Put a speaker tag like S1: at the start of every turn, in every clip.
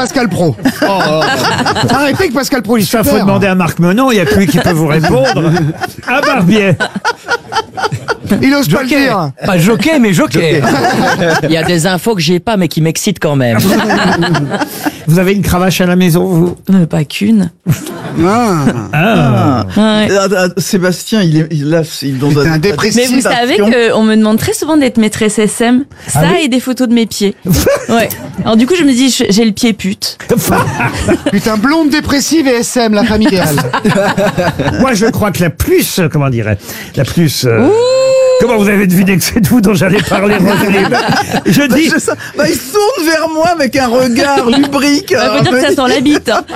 S1: Pascal Pro. Arrêtez avec Pascal Pro, il
S2: Ça, faut demander à Marc Menon, il n'y a plus qui peut vous répondre. À Barbier.
S1: Il ose pas le dire.
S3: Pas jockey, mais jockey.
S4: Il y a des infos que j'ai pas, mais qui m'excitent quand même.
S2: Vous avez une cravache à la maison, vous?
S5: Pas qu'une.
S2: Ah.
S5: Ouais.
S6: Sébastien, il est dans
S1: C'est un
S6: un
S1: dépressif.
S5: Mais vous savez qu'on me demande très souvent d'être maîtresse SM. Ça et des photos de mes pieds. Ouais. Alors du coup, je me dis, j'ai le pied pute.
S1: Putain, blonde dépressive et SM, la famille idéale.
S2: Moi, je crois que la plus, comment dirais, la plus... Comment vous avez deviné que c'est de vous dont j'allais parler, Roselyne? Je dis...
S6: il se tourne vers moi avec un regard lubrique.
S5: On peut dire que ça sent la bite. Hein.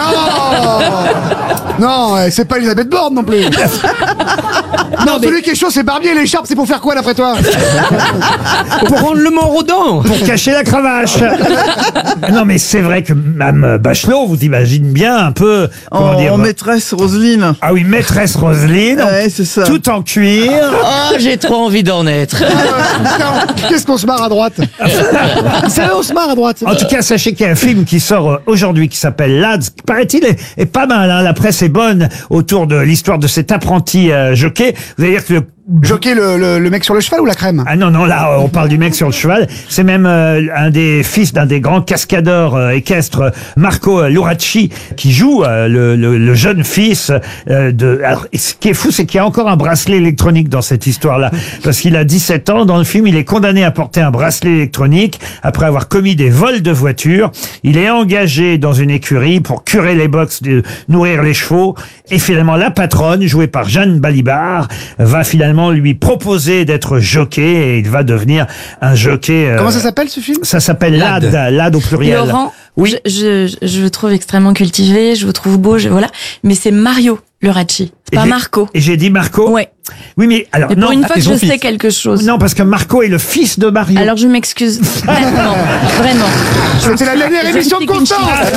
S1: Non, c'est pas Elisabeth Borne non plus. Non, celui qui est chaud, c'est Barbier. L'écharpe, c'est pour faire quoi, d'après toi?
S3: Pour rendre le mort aux dents.
S2: Pour cacher la cravache. Non, mais c'est vrai que Mme Bachelot, vous imagine bien un peu... Comment dire,
S6: maîtresse Roselyne.
S2: Ah oui, maîtresse Roselyne.
S6: Ouais, c'est ça.
S2: Tout en cuir.
S4: Oh, j'ai trop envie d'en être.
S1: Putain, qu'est-ce qu'on se marre à droite? C'est là, on se marre à droite.
S2: En tout cas, sachez qu'il y a un film qui sort aujourd'hui qui s'appelle Lads, qui paraît-il est pas mal, hein. La presse est bonne autour de l'histoire de cet apprenti jockey. Vous allez dire que
S1: Jockey, le mec sur le cheval ou la crème?
S2: Ah non, là, on parle du mec sur le cheval. C'est même un des fils d'un des grands cascadeurs équestres, Marco Luracci, qui joue le jeune fils de... Alors, ce qui est fou, c'est qu'il y a encore un bracelet électronique dans cette histoire-là. Parce qu'il a 17 ans. Dans le film, il est condamné à porter un bracelet électronique après avoir commis des vols de voitures. Il est engagé dans une écurie pour curer les box, nourrir les chevaux. Et finalement, la patronne, jouée par Jeanne Balibar, va finalement lui proposer d'être jockey et il va devenir un jockey.
S1: Comment ça s'appelle, ce film?
S2: Ça s'appelle Lad au pluriel.
S5: Laurent,
S2: oui.
S5: Je vous trouve extrêmement cultivé, je vous trouve beau, voilà. Mais c'est Mario Luracci, pas Marco.
S2: Et j'ai dit Marco?
S5: Ouais.
S2: Oui, mais alors
S5: Mais pour
S2: non.
S5: une fois que je sais quelque chose.
S2: Non, parce que Marco est le fils de Mario.
S5: Alors je m'excuse. Vraiment.
S1: C'était la dernière émission de Constance.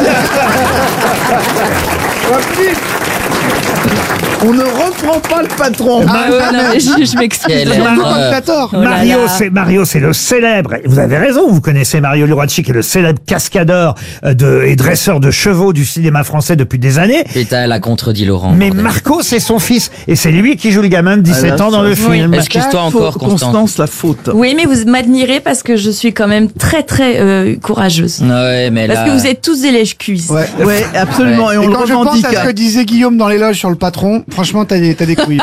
S6: On ne reprend pas le patron.
S5: Non, mais je m'excuse.
S4: Quelle
S1: Commentateur.
S5: Oh là là.
S2: Mario, c'est le célèbre. Vous avez raison, vous connaissez Mario Luracci, qui est le célèbre cascadeur et dresseur de chevaux du cinéma français depuis des années.
S4: Putain, elle a contredit Laurent.
S2: Mais
S4: bordel.
S2: Marco, c'est son fils. Et c'est lui qui joue le gamin de 17 ans dans le film.
S4: Excuse-toi encore, Constance.
S6: La faute.
S5: Oui, mais vous m'admirez parce que je suis quand même très très courageuse.
S4: Ouais, mais là...
S5: Parce que vous êtes tous des lèche-cuisses.
S6: Ouais, absolument. Et on
S1: Et
S6: le
S1: quand je pense
S6: revendique.
S1: à ce que disait Guillaume dans l'éloge sur le patron, franchement, t'as des couilles.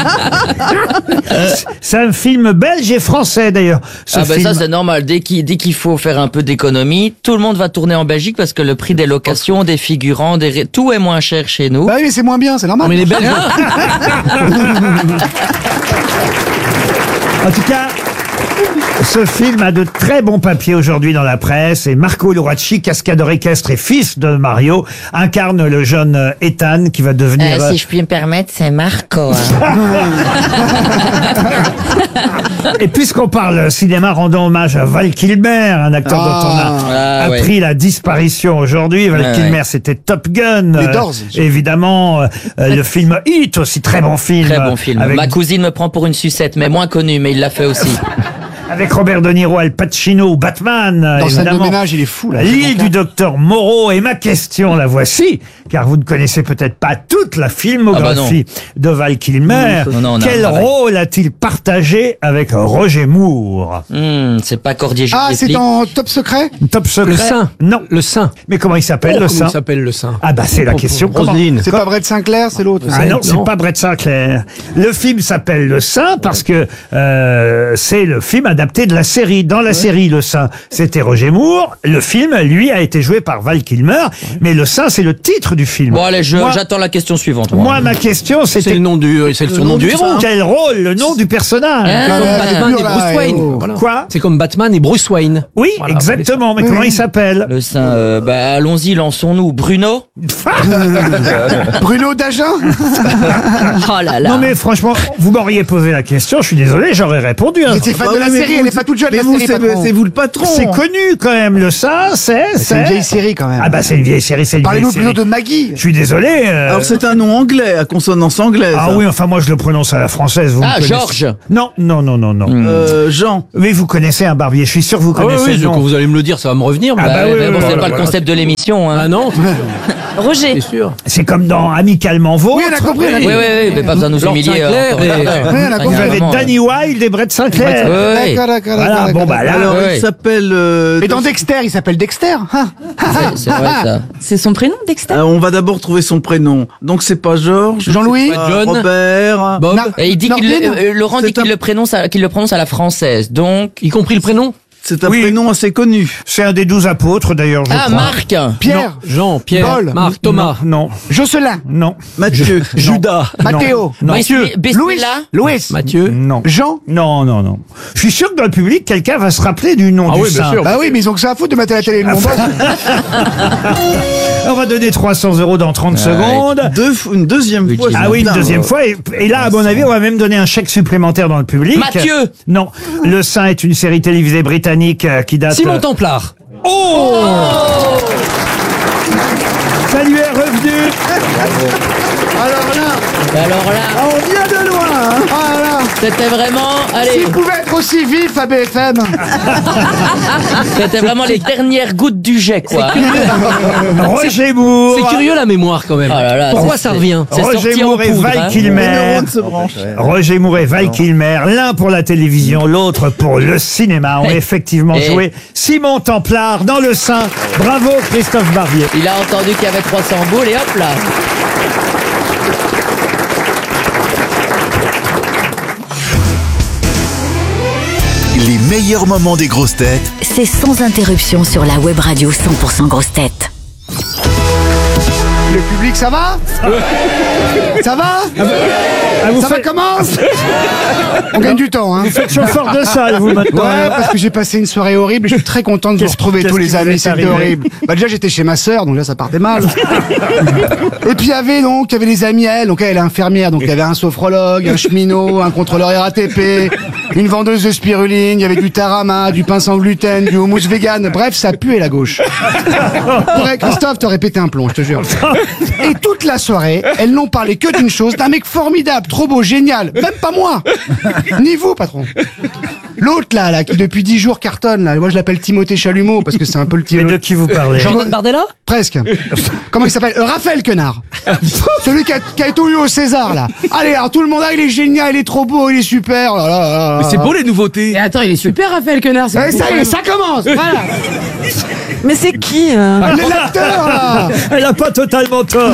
S2: C'est un film belge et français d'ailleurs. Ce
S4: Ah ben
S2: film.
S4: ça c'est normal, dès qu'il faut faire un peu d'économie, tout le monde va tourner en Belgique parce que le prix des locations, des figurants, tout est moins cher chez nous.
S1: Bah oui, mais c'est moins bien, c'est normal.
S3: Mais les Belges.
S2: En tout cas, ce film a de très bons papiers aujourd'hui dans la presse et Marco Luracci, cascadeur équestre et fils de Mario, incarne le jeune Ethan qui va devenir...
S4: Si je puis me permettre, c'est Marco.
S2: Et puisqu'on parle cinéma, rendons hommage à Val Kilmer, un acteur dont on a appris la disparition aujourd'hui. Val Kilmer, c'était Top Gun.
S1: Les Doors.
S2: Évidemment, le film Hit, aussi très bon film.
S4: Très bon film.
S2: Avec...
S4: Ma cousine me prend pour une sucette, mais moins connue, mais il l'a fait aussi.
S2: Avec Robert De Niro, Al Pacino, Batman,
S1: Dans scène de
S2: évidemment.
S1: ménage, il est fou, là.
S2: L'île du docteur Moreau. Et ma question, la voici, car vous ne connaissez peut-être pas toute la filmographie de Val Kilmer.
S4: Non,
S2: Quel rôle a-t-il partagé avec Roger Moore?
S4: C'est pas Cordier Jules
S1: Ah, c'est dans Top Secret?
S2: Top Secret.
S3: Le Saint.
S2: Non.
S3: Le Saint.
S2: Mais comment il s'appelle, le
S3: Comment
S2: Saint?
S3: il s'appelle le Saint?
S2: Ah bah c'est la question.
S3: Roselyne.
S1: C'est pas Brett Sinclair, c'est l'autre.
S2: Ah non, c'est pas Brett Sinclair. Le film s'appelle Le Saint parce que c'est le film adapté de la série. Dans la série, Le Saint, c'était Roger Moore. Le film, lui, a été joué par Val Kilmer. Mais Le Saint, c'est le titre du film.
S4: Bon allez, j'attends la question suivante.
S2: Moi, ma question,
S3: C'est
S2: c'était...
S3: le nom du, c'est le surnom du héros.
S2: Quel rôle, le nom du personnage?
S3: Comme Batman
S1: dur,
S3: et
S1: là,
S3: Bruce Wayne.
S1: oh.
S3: Voilà.
S2: Quoi?
S3: C'est comme Batman et Bruce Wayne.
S2: Oui,
S3: Voilà,
S2: exactement. Mais comment il s'appelle?
S4: Le Saint, allons-y, lançons-nous. Bruno.
S1: Bruno Dagen?
S5: Oh là là.
S2: Non mais franchement, vous m'auriez posé la question, je suis désolé, j'aurais répondu. Hein.
S1: J'étais fan de la
S6: mais
S1: série, série, elle est pas toute jeune,
S6: Mais
S1: la
S6: vous,
S1: série, patron.
S6: c'est vous le patron.
S2: C'est connu quand même, le ça,
S1: C'est une vieille série quand même.
S2: Ah bah c'est une vieille série, c'est une
S1: Parlez-nous
S2: vieille
S1: plutôt
S2: série.
S1: de Maggie.
S2: Je suis désolé.
S6: Alors c'est un nom anglais, à consonance anglaise.
S2: Ah oui, enfin moi je le prononce à la française. Vous me
S4: Ah,
S2: connaissez.
S4: Georges.
S2: Non, non, non, non, non.
S6: Jean.
S2: Oui, vous connaissez un barbier, je suis sûr que vous
S3: Ah oui,
S2: connaissez
S3: oui,
S2: le nom.
S3: quand vous allez me le dire, ça va me revenir.
S2: Ah
S3: mais-
S2: bah oui,
S4: mais
S2: oui,
S4: bon,
S2: oui,
S4: c'est
S2: oui,
S4: pas le
S2: oui.
S4: concept de l'émission. Hein.
S3: Ah non,
S5: Roger.
S3: c'est sûr.
S2: C'est comme dans Amicalement Vôtre.
S1: Oui, on a compris. on a
S4: Oui,
S1: compris.
S4: oui, oui, mais pas besoin de nous
S3: Lord
S4: humilier.
S3: Sinclair
S4: hein,
S3: et-
S4: encore.
S1: Oui, on a compris.
S2: Vous avez
S4: Vraiment,
S2: Danny Wilde et Brett Sinclair.
S4: ouais. Ouais, ouais.
S1: D'accord.
S2: Voilà, bon bah là.
S6: Alors
S4: ouais.
S6: il s'appelle...
S1: Et dans Dexter, il s'appelle Dexter. Hein
S4: C'est vrai, ça.
S5: C'est son prénom, Dexter?
S6: on va d'abord trouver son prénom. Donc c'est pas Georges.
S1: Jean-Louis.
S6: c'est pas
S3: John.
S6: Robert.
S3: Bob,
S1: Non.
S4: Et il dit Laurent dit
S6: C'est un-
S4: qu'il le prononce à la française. Donc.
S3: y compris le prénom.
S6: C'est un
S2: Oui.
S6: prénom assez connu.
S2: C'est un des 12 apôtres d'ailleurs, je
S4: Ah,
S2: crois.
S4: Marc.
S1: Pierre.
S3: Jean, Pierre,
S1: Paul.
S3: Marc, Thomas,
S2: Non,
S1: Jocelyn.
S2: non,
S6: Mathieu.
S3: Judas,
S1: Mathéo.
S2: non,
S1: Louis.
S4: Bismillah.
S1: Louis.
S3: Mathieu.
S2: non.
S1: Jean.
S2: Non, non, non. Je suis sûr que dans le public, quelqu'un va se rappeler du nom
S3: Ah
S2: du
S3: oui, bien
S2: saint.
S3: sûr.
S1: Bah oui, mais ils ont que ça à foutre de mettre à la télé. Nous, on bosse.
S2: On va donner 300 € dans 30 secondes.
S6: Une deuxième fois.
S2: Ah oui, une
S6: Putain,
S2: deuxième fois. Et là, à mon avis, on va même donner un chèque supplémentaire dans le public.
S4: Mathieu.
S2: Non. Le Saint est une série télévisée britannique qui date...
S3: Simon Templar.
S2: Oh, ça lui est revenu.
S4: Alors là,
S1: On vient de loin. Hein. Ah là.
S4: c'était vraiment. Allez,
S1: S'il pouvait être aussi vif à BFM.
S4: c'était vraiment les dernières gouttes du jet, quoi.
S2: Roger Moore.
S3: C'est curieux la mémoire quand même.
S4: Oh là là,
S3: Pourquoi
S4: c'est-
S3: ça revient
S4: c'est
S2: Roger
S4: sorti en
S2: Moore et
S4: poudre,
S2: Val
S4: hein.
S6: Les
S2: Kilmer.
S6: neurones se branchent.
S2: Roger Moore et Val Kilmer, l'un pour la télévision, l'autre pour le cinéma, ont effectivement
S4: Eh.
S2: joué Simon Templar dans Le Saint. Bravo Christophe Barbier.
S4: Il a entendu qu'il y avait 300 boules et hop là.
S7: Les meilleurs moments des grosses têtes
S8: C'est sans interruption sur la web radio 100% grosses têtes.
S1: Le public, ça va? Ça va?
S2: Ah, vous
S1: Ça va
S2: faites,
S1: comment? On gagne du temps, hein.
S2: vous faites chauffeur de salle, vous, maintenant.
S1: Ouais, parce que j'ai passé une soirée horrible et je suis très content de vous retrouver tous
S2: qu'est-ce
S1: les
S2: qui vous
S1: amis,
S2: est
S1: c'était
S2: arrivé
S1: horrible. Bah déjà j'étais chez ma sœur, donc là ça partait mal. Et puis il y avait les amis à elle, donc elle est infirmière, donc il y avait un sophrologue, un cheminot, un contrôleur RATP, une vendeuse de spiruline, il y avait du tarama, du pain sans gluten, du houmous vegan, bref ça puait la gauche. Ouais, Christophe, t'aurais pété un plomb, je te jure. Et toute la soirée, elles n'ont parlé que d'une chose, d'un mec formidable, trop beau, génial, même pas moi. Ni vous, patron. L'autre là, qui depuis 10 jours cartonne, là, moi je l'appelle Timothée Chalumeau parce que c'est un peu le
S2: Mais
S1: type.
S2: de qui vous parlez?
S3: Jordan Bardella.
S1: Presque. Comment il s'appelle? Raphaël Quenard. Celui qui a tout eu au César, là. Allez, alors tout le monde, il est génial, il est trop beau, il est super. Oh là là là là.
S9: Mais c'est beau les nouveautés.
S10: Et attends, il est super, Raphaël Quenard.
S1: Eh, ça y est, ça commence. Voilà.
S5: Mais c'est qui
S1: L'acteur, là.
S2: Elle a pas totalement tort.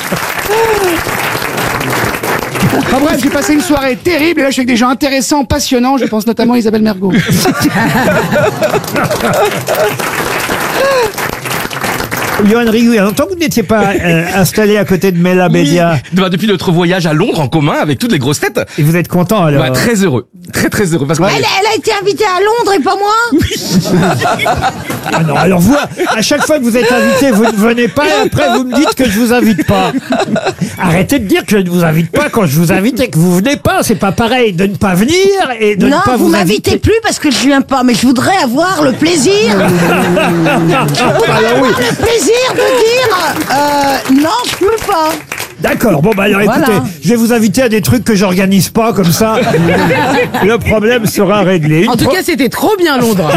S1: Enfin bref, j'ai passé une soirée terrible et là je suis avec des gens intéressants, passionnants. Je pense notamment à Isabelle Mergo.
S2: Johan Rioux, il y a longtemps que vous n'étiez pas installé à côté de Mela Bédia.
S9: Bah, depuis notre voyage à Londres en commun avec toutes les grosses têtes.
S2: Et vous êtes content alors?
S9: Bah, très heureux. Très très heureux. Parce que
S10: Elle a été invitée à Londres et pas moi.
S2: Ah non, alors vous, à chaque fois que vous êtes invité, vous ne venez pas et après vous me dites que je vous invite pas. Arrêtez de dire que je ne vous invite pas quand je vous invite et que vous venez pas. C'est pas pareil de ne pas venir et de
S10: Non,
S2: ne pas
S10: vous
S2: vous
S10: m'invitez
S2: inviter.
S10: plus parce que je viens pas, mais je voudrais avoir le plaisir. Je voudrais avoir le plaisir de dire non, je peux pas.
S2: D'accord, bon bah alors
S10: Voilà.
S2: écoutez, je vais vous inviter à des trucs que j'organise pas, comme ça le problème sera réglé.
S10: En tout cas, c'était trop bien Londres.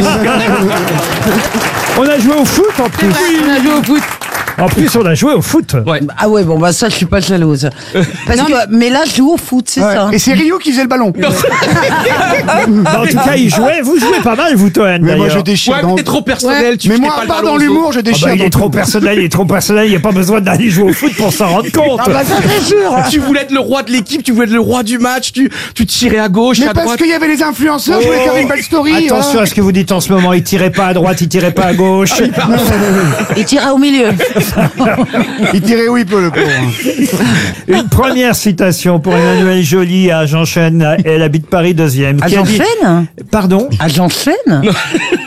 S2: On a joué au foot en plus.
S10: On a joué au foot.
S2: En plus, on a joué au foot.
S9: Ouais.
S10: Ah ouais, bon bah ça, je suis pas jalouse. Parce que, mais là, je joue au foot, c'est
S1: Ouais.
S10: ça.
S1: Et c'est Rio qui faisait le ballon.
S2: En tout cas, il jouait. Vous jouez pas mal, vous, Toen,
S1: Mais moi
S2: d'ailleurs.
S1: je déchire.
S9: Ouais,
S1: dans-
S9: mais t'es trop personnel. Tu
S1: Mais
S9: fais
S1: moi,
S9: pas
S1: à
S9: le
S1: part
S9: ballon
S1: dans
S9: aux
S1: l'humour,
S9: autres.
S1: je
S2: Ah bah,
S1: déchire.
S2: il est
S1: dans
S2: trop
S1: tout.
S2: personnel, il est trop personnel, il n'y a pas besoin d'aller jouer au foot pour s'en rendre compte.
S10: Ah bah ça, c'est sûr.
S9: Tu voulais être le roi de l'équipe, tu voulais être le roi du match, tu tirais à gauche,
S1: Mais
S9: à
S1: parce
S9: droite.
S1: qu'il y avait les influenceurs, je voulais faire une belle story.
S2: Attention à ce que vous dites en ce moment, il tirait pas à droite, il tirait pas à gauche.
S10: Il tirait au milieu.
S1: Il tirait où il peut, le pauvre.
S2: Une première citation pour Emmanuel Joly à Jean Chêne, elle habite Paris 2e.
S10: À
S2: qui a dit-
S10: Jean Chêne
S2: Pardon?
S10: À Jean Chêne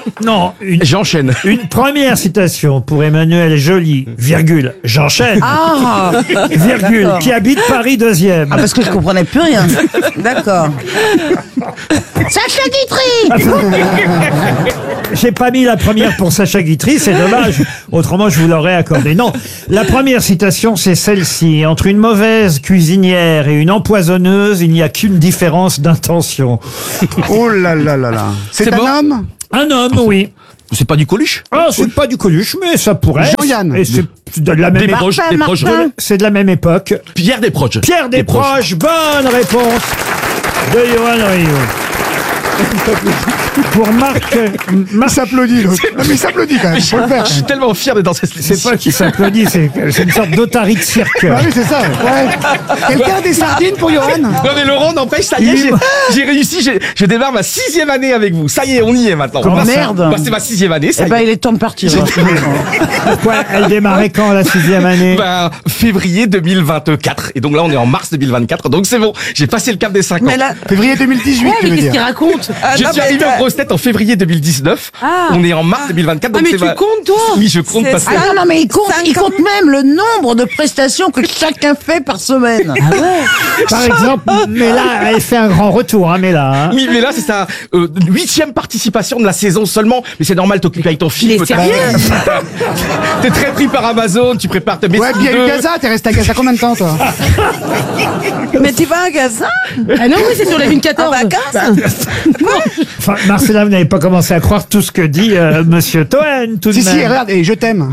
S2: Non,
S9: J'enchaîne.
S2: une première citation pour Emmanuel Joly, virgule, j'enchaîne,
S10: Ah,
S2: virgule, qui habite Paris 2e.
S10: parce que je comprenais plus rien. D'accord. Sacha Guitry.
S2: J'ai pas mis la première pour Sacha Guitry, c'est dommage. Autrement, je vous l'aurais accordé. Non, la première citation, c'est celle-ci. Entre une mauvaise cuisinière et une empoisonneuse, il n'y a qu'une différence d'intention.
S1: Oh là là là là. C'est un
S3: bon
S1: homme?
S2: Un homme, oui.
S9: C'est pas du Coluche?
S2: Ah, c'est pas du Coluche, mais ça pourrait.
S1: Jean-Yann.
S2: Et c'est de la même époque.
S9: Desproges.
S2: C'est de la même époque.
S9: Pierre Desproges.
S2: Pierre Desproges, bonne réponse de Johan Rioux. Pour Marc
S1: s'applaudit, l'autre. Non, mais il s'applaudit quand même. Faut le faire.
S9: Je suis tellement fier d'être dans cette
S2: c'est pas qu'il s'applaudit, c'est une sorte d'otarie de cirque.
S1: Ah oui, c'est ça. Ouais. Quelqu'un a des sardines pour Johan?
S9: Non mais Laurent, n'empêche, ça y est, j'ai réussi, je démarre ma 6e année avec vous. Ça y est, on y est maintenant.
S2: Comment ça?
S10: Merde.
S9: Bah, c'est ma 6e année, ça
S10: Eh
S9: y
S10: ben,
S9: est.
S10: il est temps de partir.
S2: Pourquoi elle démarrait quand la 6e année?
S9: Ben, février 2024. Et donc là, on est en mars 2024. Donc c'est bon, j'ai passé le cap des 5 ans.
S10: Mais là,
S1: Février 2018, tu veux dire.
S5: raconte?
S9: Je suis arrivé aux grosses têtes en février 2019.
S5: Ah.
S9: On est en mars 2024. Donc
S5: mais
S9: c'est
S5: tu
S9: ma-
S5: comptes, toi?
S9: Oui, je compte parce que...
S10: ah non, mais il compte même le nombre de prestations que chacun fait par semaine.
S2: Par exemple, mais là, elle fait un grand retour, hein, mais là. Hein.
S9: Oui, mais là, c'est sa 8e participation de la saison seulement. Mais c'est normal, t'occupes avec ton film.
S5: Il est sérieux?
S9: T'es très pris par Amazon, tu prépares tes
S1: Ouais, puis il y a eu Gaza. T'es resté à Gaza combien de temps, toi?
S10: Mais tu vas à Gaza?
S5: Ah non, oui, c'est sur la ligne 14.
S10: En vacances?
S2: Enfin, Marcella, vous n'avez pas commencé à croire tout ce que dit Monsieur Toen, tout de
S1: Si,
S2: même.
S1: si, regarde, et je t'aime.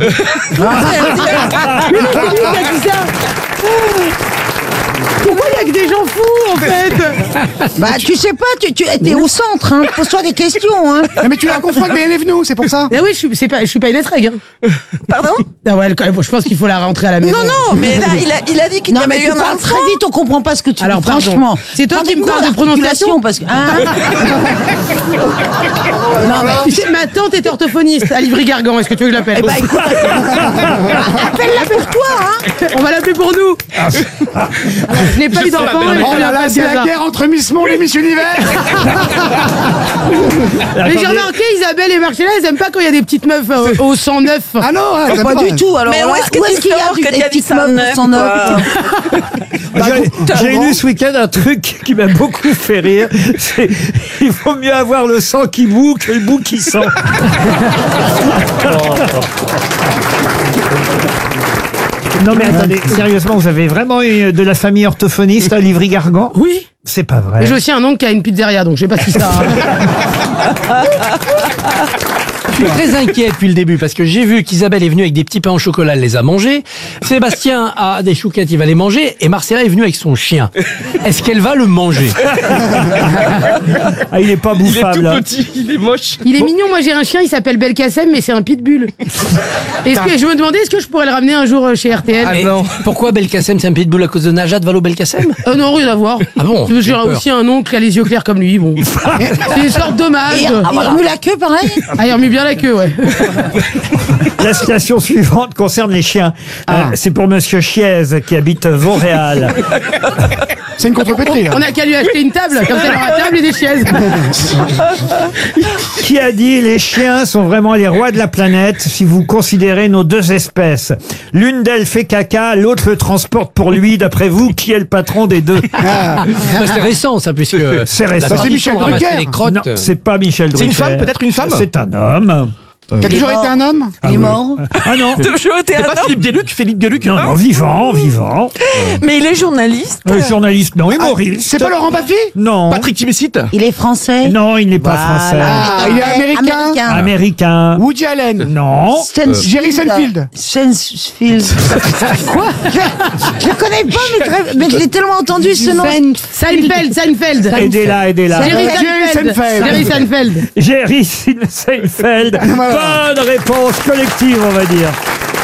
S5: Pourquoi il y a que des gens fous, en fait?
S10: Bah, tu sais pas, tu t'es au centre, hein. Pose-toi des questions, hein.
S1: Non, mais tu la confonds avec BNF nous, c'est pour ça.
S5: Ah oui, je suis pas une étreg. Hein.
S10: Pardon?
S5: Ah ouais, je pense qu'il faut la rentrer à la maison.
S10: Non, mais là, il a dit qu'il y avait eu un enfant. Très vite, on comprend pas ce que tu
S5: Alors,
S10: dis,
S5: pardon.
S10: franchement.
S5: C'est toi qui me parles de prononciation
S10: parce que, hein.
S5: Non, mais tu sais, ma tante est orthophoniste à Livry-Gargan. Est-ce que tu veux que je l'appelle?
S10: Eh ben, écoute, appelle-la pour toi, hein.
S5: On va l'appeler pour nous. Je n'ai pas eu d'enfant.
S1: Oh là là, c'est la guerre entre Miss Monde et Miss Univers.
S5: Mais j'ai remarqué, Isabelle et Marcella, elles aiment pas quand il y a des petites meufs au 109.
S1: Ah non, ouais,
S10: Pas du tout, alors.
S11: Mais
S10: là,
S11: où est-ce
S10: qu'il y a des petites meufs sans neuf?
S2: J'ai lu ce week-end un truc qui m'a beaucoup fait rire. C'est il vaut mieux avoir le sang qui bout que le bout qui sent. Non mais attendez, sérieusement, vous avez vraiment eu de la famille orthophoniste à Livry-Gargan?
S5: Oui.
S2: C'est pas vrai.
S5: Mais j'ai aussi un oncle qui a une pizzeria, donc je sais pas si ça.
S3: Je suis très inquiet depuis le début parce que j'ai vu qu'Isabelle est venue avec des petits pains au chocolat, elle les a mangés. Sébastien a des chouquettes, il va les manger. Et Marcella est venue avec son chien. Est-ce qu'elle va le manger?
S2: Ah, il est pas
S9: Il est tout
S2: bouffable. Hein.
S9: petit, il est moche.
S5: Il est mignon, moi j'ai un chien, il s'appelle Belkacem, mais c'est un pitbull. Est-ce que je me demandais, est-ce que je pourrais le ramener un jour chez RTL?
S3: Mais pourquoi Belkacem, c'est un pitbull à cause de Najat Vallaud-Belkacem?
S5: Non, rien à voir.
S3: Ah bon?
S5: J'ai aussi un oncle qui a les yeux clairs comme lui, bon. C'est une sorte d'hommage.
S10: Il remue la queue, pareil?
S5: Ah, il remue bien la queue, ouais.
S2: La citation suivante concerne les chiens. C'est pour Monsieur Chiez qui habite Vauréal.
S1: C'est une contrepétrie, là.
S5: On a qu'à lui acheter une table, comme ça il aura table et des chaises.
S2: Qui a dit les chiens sont vraiment les rois de la planète si vous considérez nos deux espèces. L'une d'elles fait caca, l'autre le transporte pour lui. D'après vous, qui est le patron des deux?
S3: Bah, c'est récent, ça, puisque.
S2: C'est récent.
S3: la
S1: C'est Michel
S3: tradition de ramasser
S1: Drucker.
S3: les crottes.
S2: Non, c'est pas Michel Drucker.
S9: C'est une femme, peut-être une femme?
S2: C'est un homme.
S1: Qui a toujours été un homme?
S10: Il est mort.
S2: Ah non.
S11: Toujours été
S9: C'est
S11: un
S9: pas
S11: homme,
S9: Philippe Gueluc
S2: Non, non, vivant.
S11: mais il est journaliste.
S2: Journaliste, non, humoriste.
S1: C'est pas Laurent Baffy?
S2: Non.
S9: Patrick Timsit.
S10: Il est français?
S2: Non, il n'est pas français.
S1: Ah, il est américain.
S2: Américain.
S1: Woody Allen.
S2: Non.
S1: Jerry Seinfeld.
S10: Seinfeld. Quoi? Je le connais pas, mais je l'ai tellement entendu ce nom.
S5: Seinfeld.
S2: Aidez-la.
S5: Jerry
S1: Seinfeld.
S5: Seinfeld. Jerry Seinfeld.
S2: Jerry Seinfeld.
S1: Voilà.
S2: Bonne réponse collective, on va dire.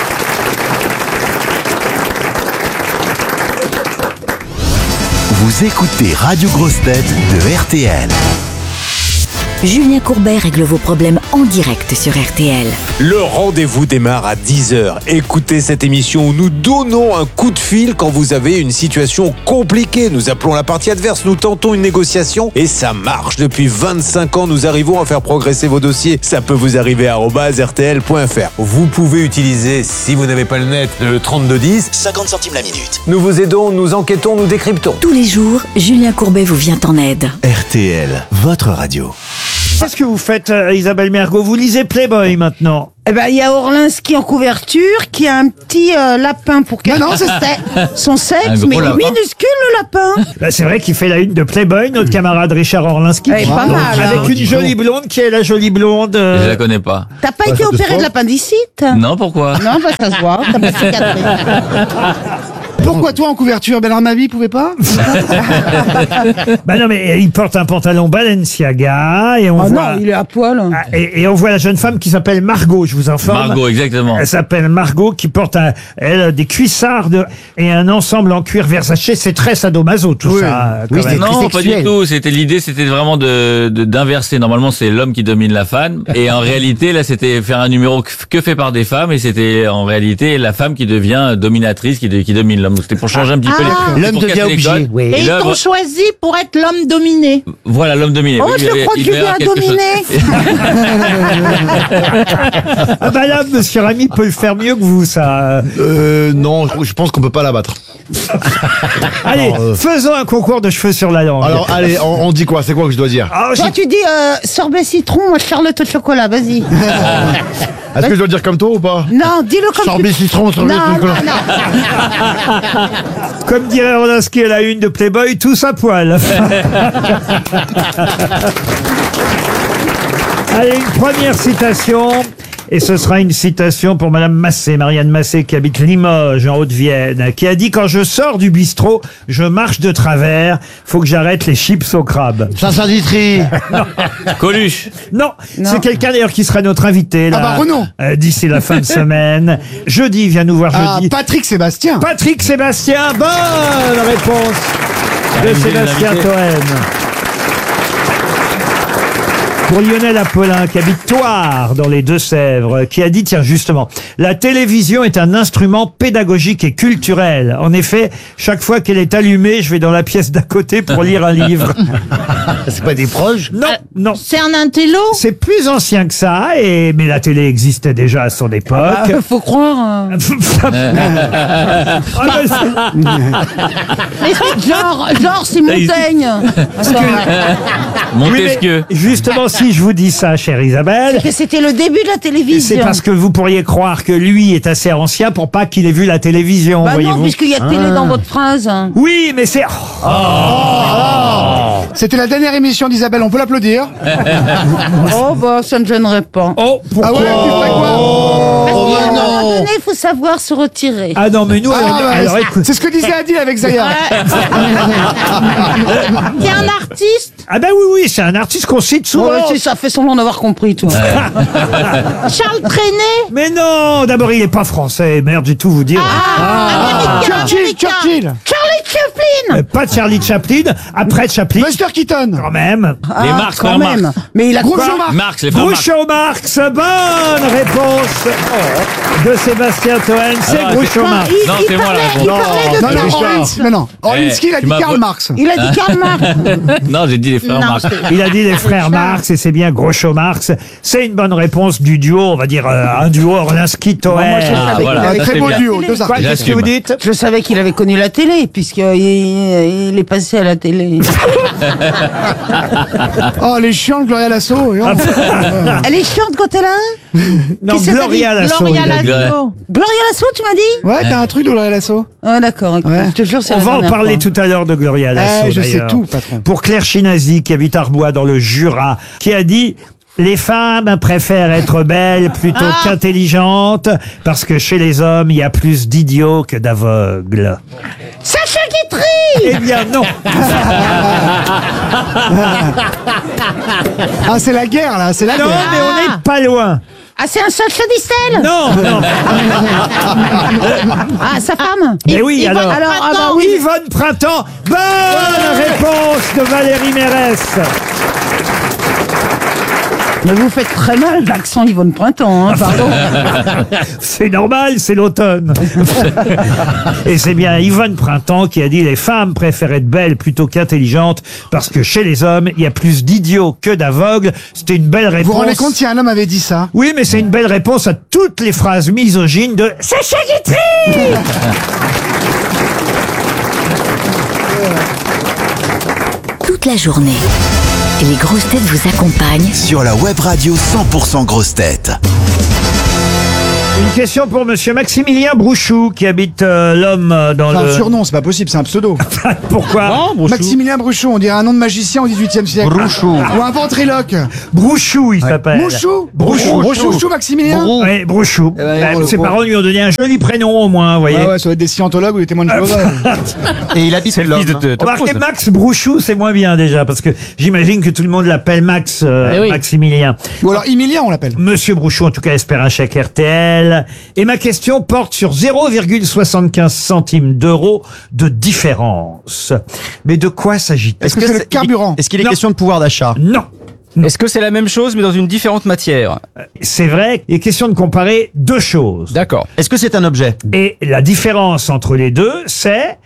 S7: Vous écoutez Radio Grosse Tête de RTL.
S8: Julien Courbet règle vos problèmes en direct sur RTL.
S12: Le rendez-vous démarre à 10h. Écoutez cette émission où nous donnons un coup de fil quand vous avez une situation compliquée. Nous appelons la partie adverse, nous tentons une négociation et ça marche. Depuis 25 ans, nous arrivons à faire progresser vos dossiers. Ça peut vous arriver à @rtl.fr. Vous pouvez utiliser, si vous n'avez pas le net, le 3210.
S7: 50 centimes la minute.
S12: Nous vous aidons, nous enquêtons, nous décryptons.
S8: Tous les jours, Julien Courbet vous vient en aide.
S7: RTL, votre radio.
S2: Qu'est-ce que vous faites, Isabelle Mergo? Vous lisez Playboy maintenant?
S10: Eh ben, il y a Orlinski en couverture qui a un petit lapin pour cacher son sexe, mais il est minuscule le lapin.
S2: Bah, c'est vrai qu'il fait la une de Playboy, notre camarade Richard Orlinski.
S10: Pas mal,
S2: avec
S10: hein.
S2: une jolie blonde. Qui est la jolie blonde
S13: Je la connais pas.
S10: T'as pas été opéré de l'appendicite?
S13: Non, pourquoi?
S10: Non, bah, ça se voit, t'as pas de cicatrice.
S1: Pourquoi toi en couverture? Bernard Mabie pouvait pas?
S2: Bah non, mais il porte un pantalon Balenciaga et on voit.
S10: Non, il est à poil.
S2: Et on voit la jeune femme qui s'appelle Margot, je vous informe.
S13: Margot, exactement.
S2: Elle s'appelle Margot, qui porte elle, des cuissardes et un ensemble en cuir Versace. C'est très sadomaso tout ça. Quand même.
S13: Non, pas du tout. L'idée, c'était vraiment d'inverser. Normalement, c'est l'homme qui domine la femme. Et en réalité, là, c'était faire un numéro que fait par des femmes. Et c'était en réalité la femme qui devient dominatrice, qui domine l'homme. C'était pour changer un petit peu les...
S10: L'homme devient obligé. Oui. Et ils t'ont choisi pour être l'homme dominé.
S13: Voilà, l'homme dominé.
S10: Oh, je crois que tu viens dominer.
S2: Ah bah là, monsieur Ramy peut le faire mieux que vous, ça.
S14: Non, je pense qu'on peut pas l'abattre.
S2: Allez, faisons un concours de cheveux sur la langue.
S14: Alors, allez, on dit quoi? C'est quoi que je dois dire?
S10: Toi, tu dis sorbet citron, moi charlotte au chocolat, vas-y.
S14: Est-ce que je dois dire comme toi ou pas?
S10: Non, dis-le comme
S14: sorbet citron, sorbet chocolat.
S2: Comme dirait Orlinski à la une de Playboy, tous à poil. Allez, une première citation. Et ce sera une citation pour Madame Massé, Marianne Massé, qui habite Limoges, en Haute-Vienne, qui a dit: quand je sors du bistrot, je marche de travers, faut que j'arrête les chips au crabe.
S14: Saint-Saint-Ditry.
S13: Coluche.
S2: Non, c'est quelqu'un d'ailleurs qui sera notre invité là.
S1: Ah bah Renaud.
S2: D'ici la fin de semaine. Jeudi, il vient nous voir jeudi.
S1: Patrick Sébastien.
S2: Patrick Sébastien, bonne réponse de Sébastien Toen. Pour Lionel Apollin, qui habite Thouars, dans les Deux-Sèvres, qui a dit, tiens, justement, la télévision est un instrument pédagogique et culturel. En effet, chaque fois qu'elle est allumée, je vais dans la pièce d'à côté pour lire un livre.
S14: C'est pas des proches?
S2: Non, non.
S10: C'est un intello?
S2: C'est plus ancien que ça, mais la télé existait déjà à son époque.
S10: Faut croire. Mais genre, c'est Montaigne.
S13: Montesquieu.
S2: Oui, justement, si je vous dis ça, chère Isabelle,
S10: c'est que c'était le début de la télévision.
S2: c'est parce que vous pourriez croire que lui est assez ancien pour pas qu'il ait vu la télévision,
S10: Bah
S2: voyez-vous.
S10: non, puisqu'il y a télé dans votre phrase.
S2: Oui, mais c'est...
S1: C'était la dernière émission d'Isabelle, on peut l'applaudir.
S10: Oh bah ça ne gênerait pas.
S2: Oh, pourquoi?
S1: Ah ouais, tu ferais quoi?
S10: Parce qu'à un moment donné, il faut savoir se retirer.
S2: Ah non, mais nous... alors, écoute...
S1: C'est ce que disait Adil avec Zaya.
S10: T'es un artiste?
S2: Ah ben oui, c'est un artiste qu'on cite souvent.
S10: Ouais, ça fait semblant d'avoir compris, toi. Charles Trenet?
S2: Mais non, d'abord il est pas français, merde, j'ai tout vous dire.
S1: Churchill.
S10: Charlie Chaplin?
S2: Pas Charlie Chaplin, après Chaplin.
S1: Buster Keaton.
S2: Quand même.
S13: Les Marx,
S10: quand même.
S13: Marx.
S10: Mais il a
S1: Groucho
S10: quoi?
S1: Marx.
S13: Marx, les frères Marx.
S2: Groucho Marx, bonne réponse de Sébastien Toen, c'est
S13: Ah,
S2: Groucho Marx.
S13: Non, c'est moi la réponse.
S1: Non, Orlinski, mais non. Orlinski, il a
S13: tu
S1: dit
S13: m'as
S1: Karl
S13: vo-
S1: Marx.
S10: Il a dit Karl Marx.
S13: Non, j'ai dit les frères Marx.
S2: Il a dit les frères Marx et c'est bien Groucho Marx. C'est une bonne réponse du duo, on va dire un duo Orlinski-Toen.
S13: Ah, voilà.
S1: Un
S13: Ça,
S1: très
S13: c'est
S1: beau
S13: bien.
S1: duo, deux artistes.
S2: Qu'est-ce que
S13: J'assume.
S2: vous dites?
S10: Je savais qu'il avait connu la télé, puisqu'il il est passé à la télé.
S1: Oh, elle est chiante, Gloria Lasso.
S10: Elle est chiante quand elle a
S2: Non,
S10: Qu'est-ce que t'as
S2: Gloria
S10: dit?
S2: Lasso.
S10: Gloria
S2: il a dit.
S10: Lasso. Gloria Lasso, tu m'as dit?
S1: Ouais, t'as un truc de Gloria Lasso.
S10: Ah d'accord, ok.
S1: Ouais.
S10: Je te jure, c'est
S2: On
S10: la
S2: va en
S10: dernière
S2: parler
S10: fois.
S2: tout à l'heure de Gloria Lasso.
S1: Je sais
S2: d'ailleurs.
S1: tout, patron.
S2: Pour Claire Chinazi, qui habite Arbois dans le Jura, qui a dit: les femmes préfèrent être belles plutôt qu'intelligentes, parce que chez les hommes, il y a plus d'idiots que d'aveugles.
S10: Sacha Guitry.
S2: Eh bien non.
S1: Ah, c'est la guerre, là, c'est la
S2: Non,
S1: guerre.
S2: mais on n'est pas loin.
S10: Ah, c'est un Sacha Distel.
S2: Non, non.
S10: Ah, sa femme.
S2: Mais oui,
S10: Yvonne-
S2: alors.
S10: ah bah oui.
S2: Yvonne Printemps. Bonne réponse de Valérie Mérès.
S10: Mais vous faites très mal l'accent Yvonne Printemps, hein, pardon.
S2: C'est normal, c'est l'automne. Et c'est bien Yvonne Printemps qui a dit: les femmes préfèrent être belles plutôt qu'intelligentes parce que chez les hommes, il y a plus d'idiots que d'aveugles. C'était une belle réponse.
S1: Vous vous rendez compte si un homme avait dit ça?
S2: Oui, mais c'est une belle réponse à toutes les phrases misogynes de Sacha Guitry.
S8: Toute la journée, les grosses têtes vous accompagnent
S7: Sur la web radio 100% grosses têtes.
S2: Une question pour monsieur Maximilien Brouchou qui habite l'homme dans
S1: C'est
S2: le...
S1: un surnom, c'est pas possible, c'est un pseudo.
S2: Pourquoi?
S1: Maximilien Brouchou, on dirait un nom de magicien au XVIIIe siècle.
S14: Brouchou.
S1: Ou un ventriloque.
S2: Brouchou, il s'appelle.
S1: Mouchou.
S2: Brouchou.
S1: Maximilien.
S2: Oui, Brouchou.
S1: ben,
S2: Ses parents lui ont donné un joli prénom au moins, vous voyez.
S1: Ah ouais, ça doit être des scientologues ou des témoins de Jéhovah.
S14: Et il habite l'homme.
S2: Remarquez, Max Brouchou, c'est moins bien déjà, parce que j'imagine que tout le monde l'appelle Max
S3: oui.
S2: Maximilien.
S1: Ou alors Emilien, on l'appelle.
S2: Monsieur Brouchou, en tout cas, espère un chèque RTL. Et ma question porte sur 0,75 centimes d'euros de différence. Mais de quoi s'agit-il?
S1: Est-ce que c'est le carburant?
S14: Est-ce qu'il est
S2: Non.
S14: question de pouvoir d'achat?
S2: Non.
S9: Est-ce que c'est la même chose mais dans une différente matière?
S2: C'est vrai, il est question de comparer deux choses.
S9: D'accord.
S14: Est-ce que c'est un objet?
S2: Et la différence entre les deux, c'est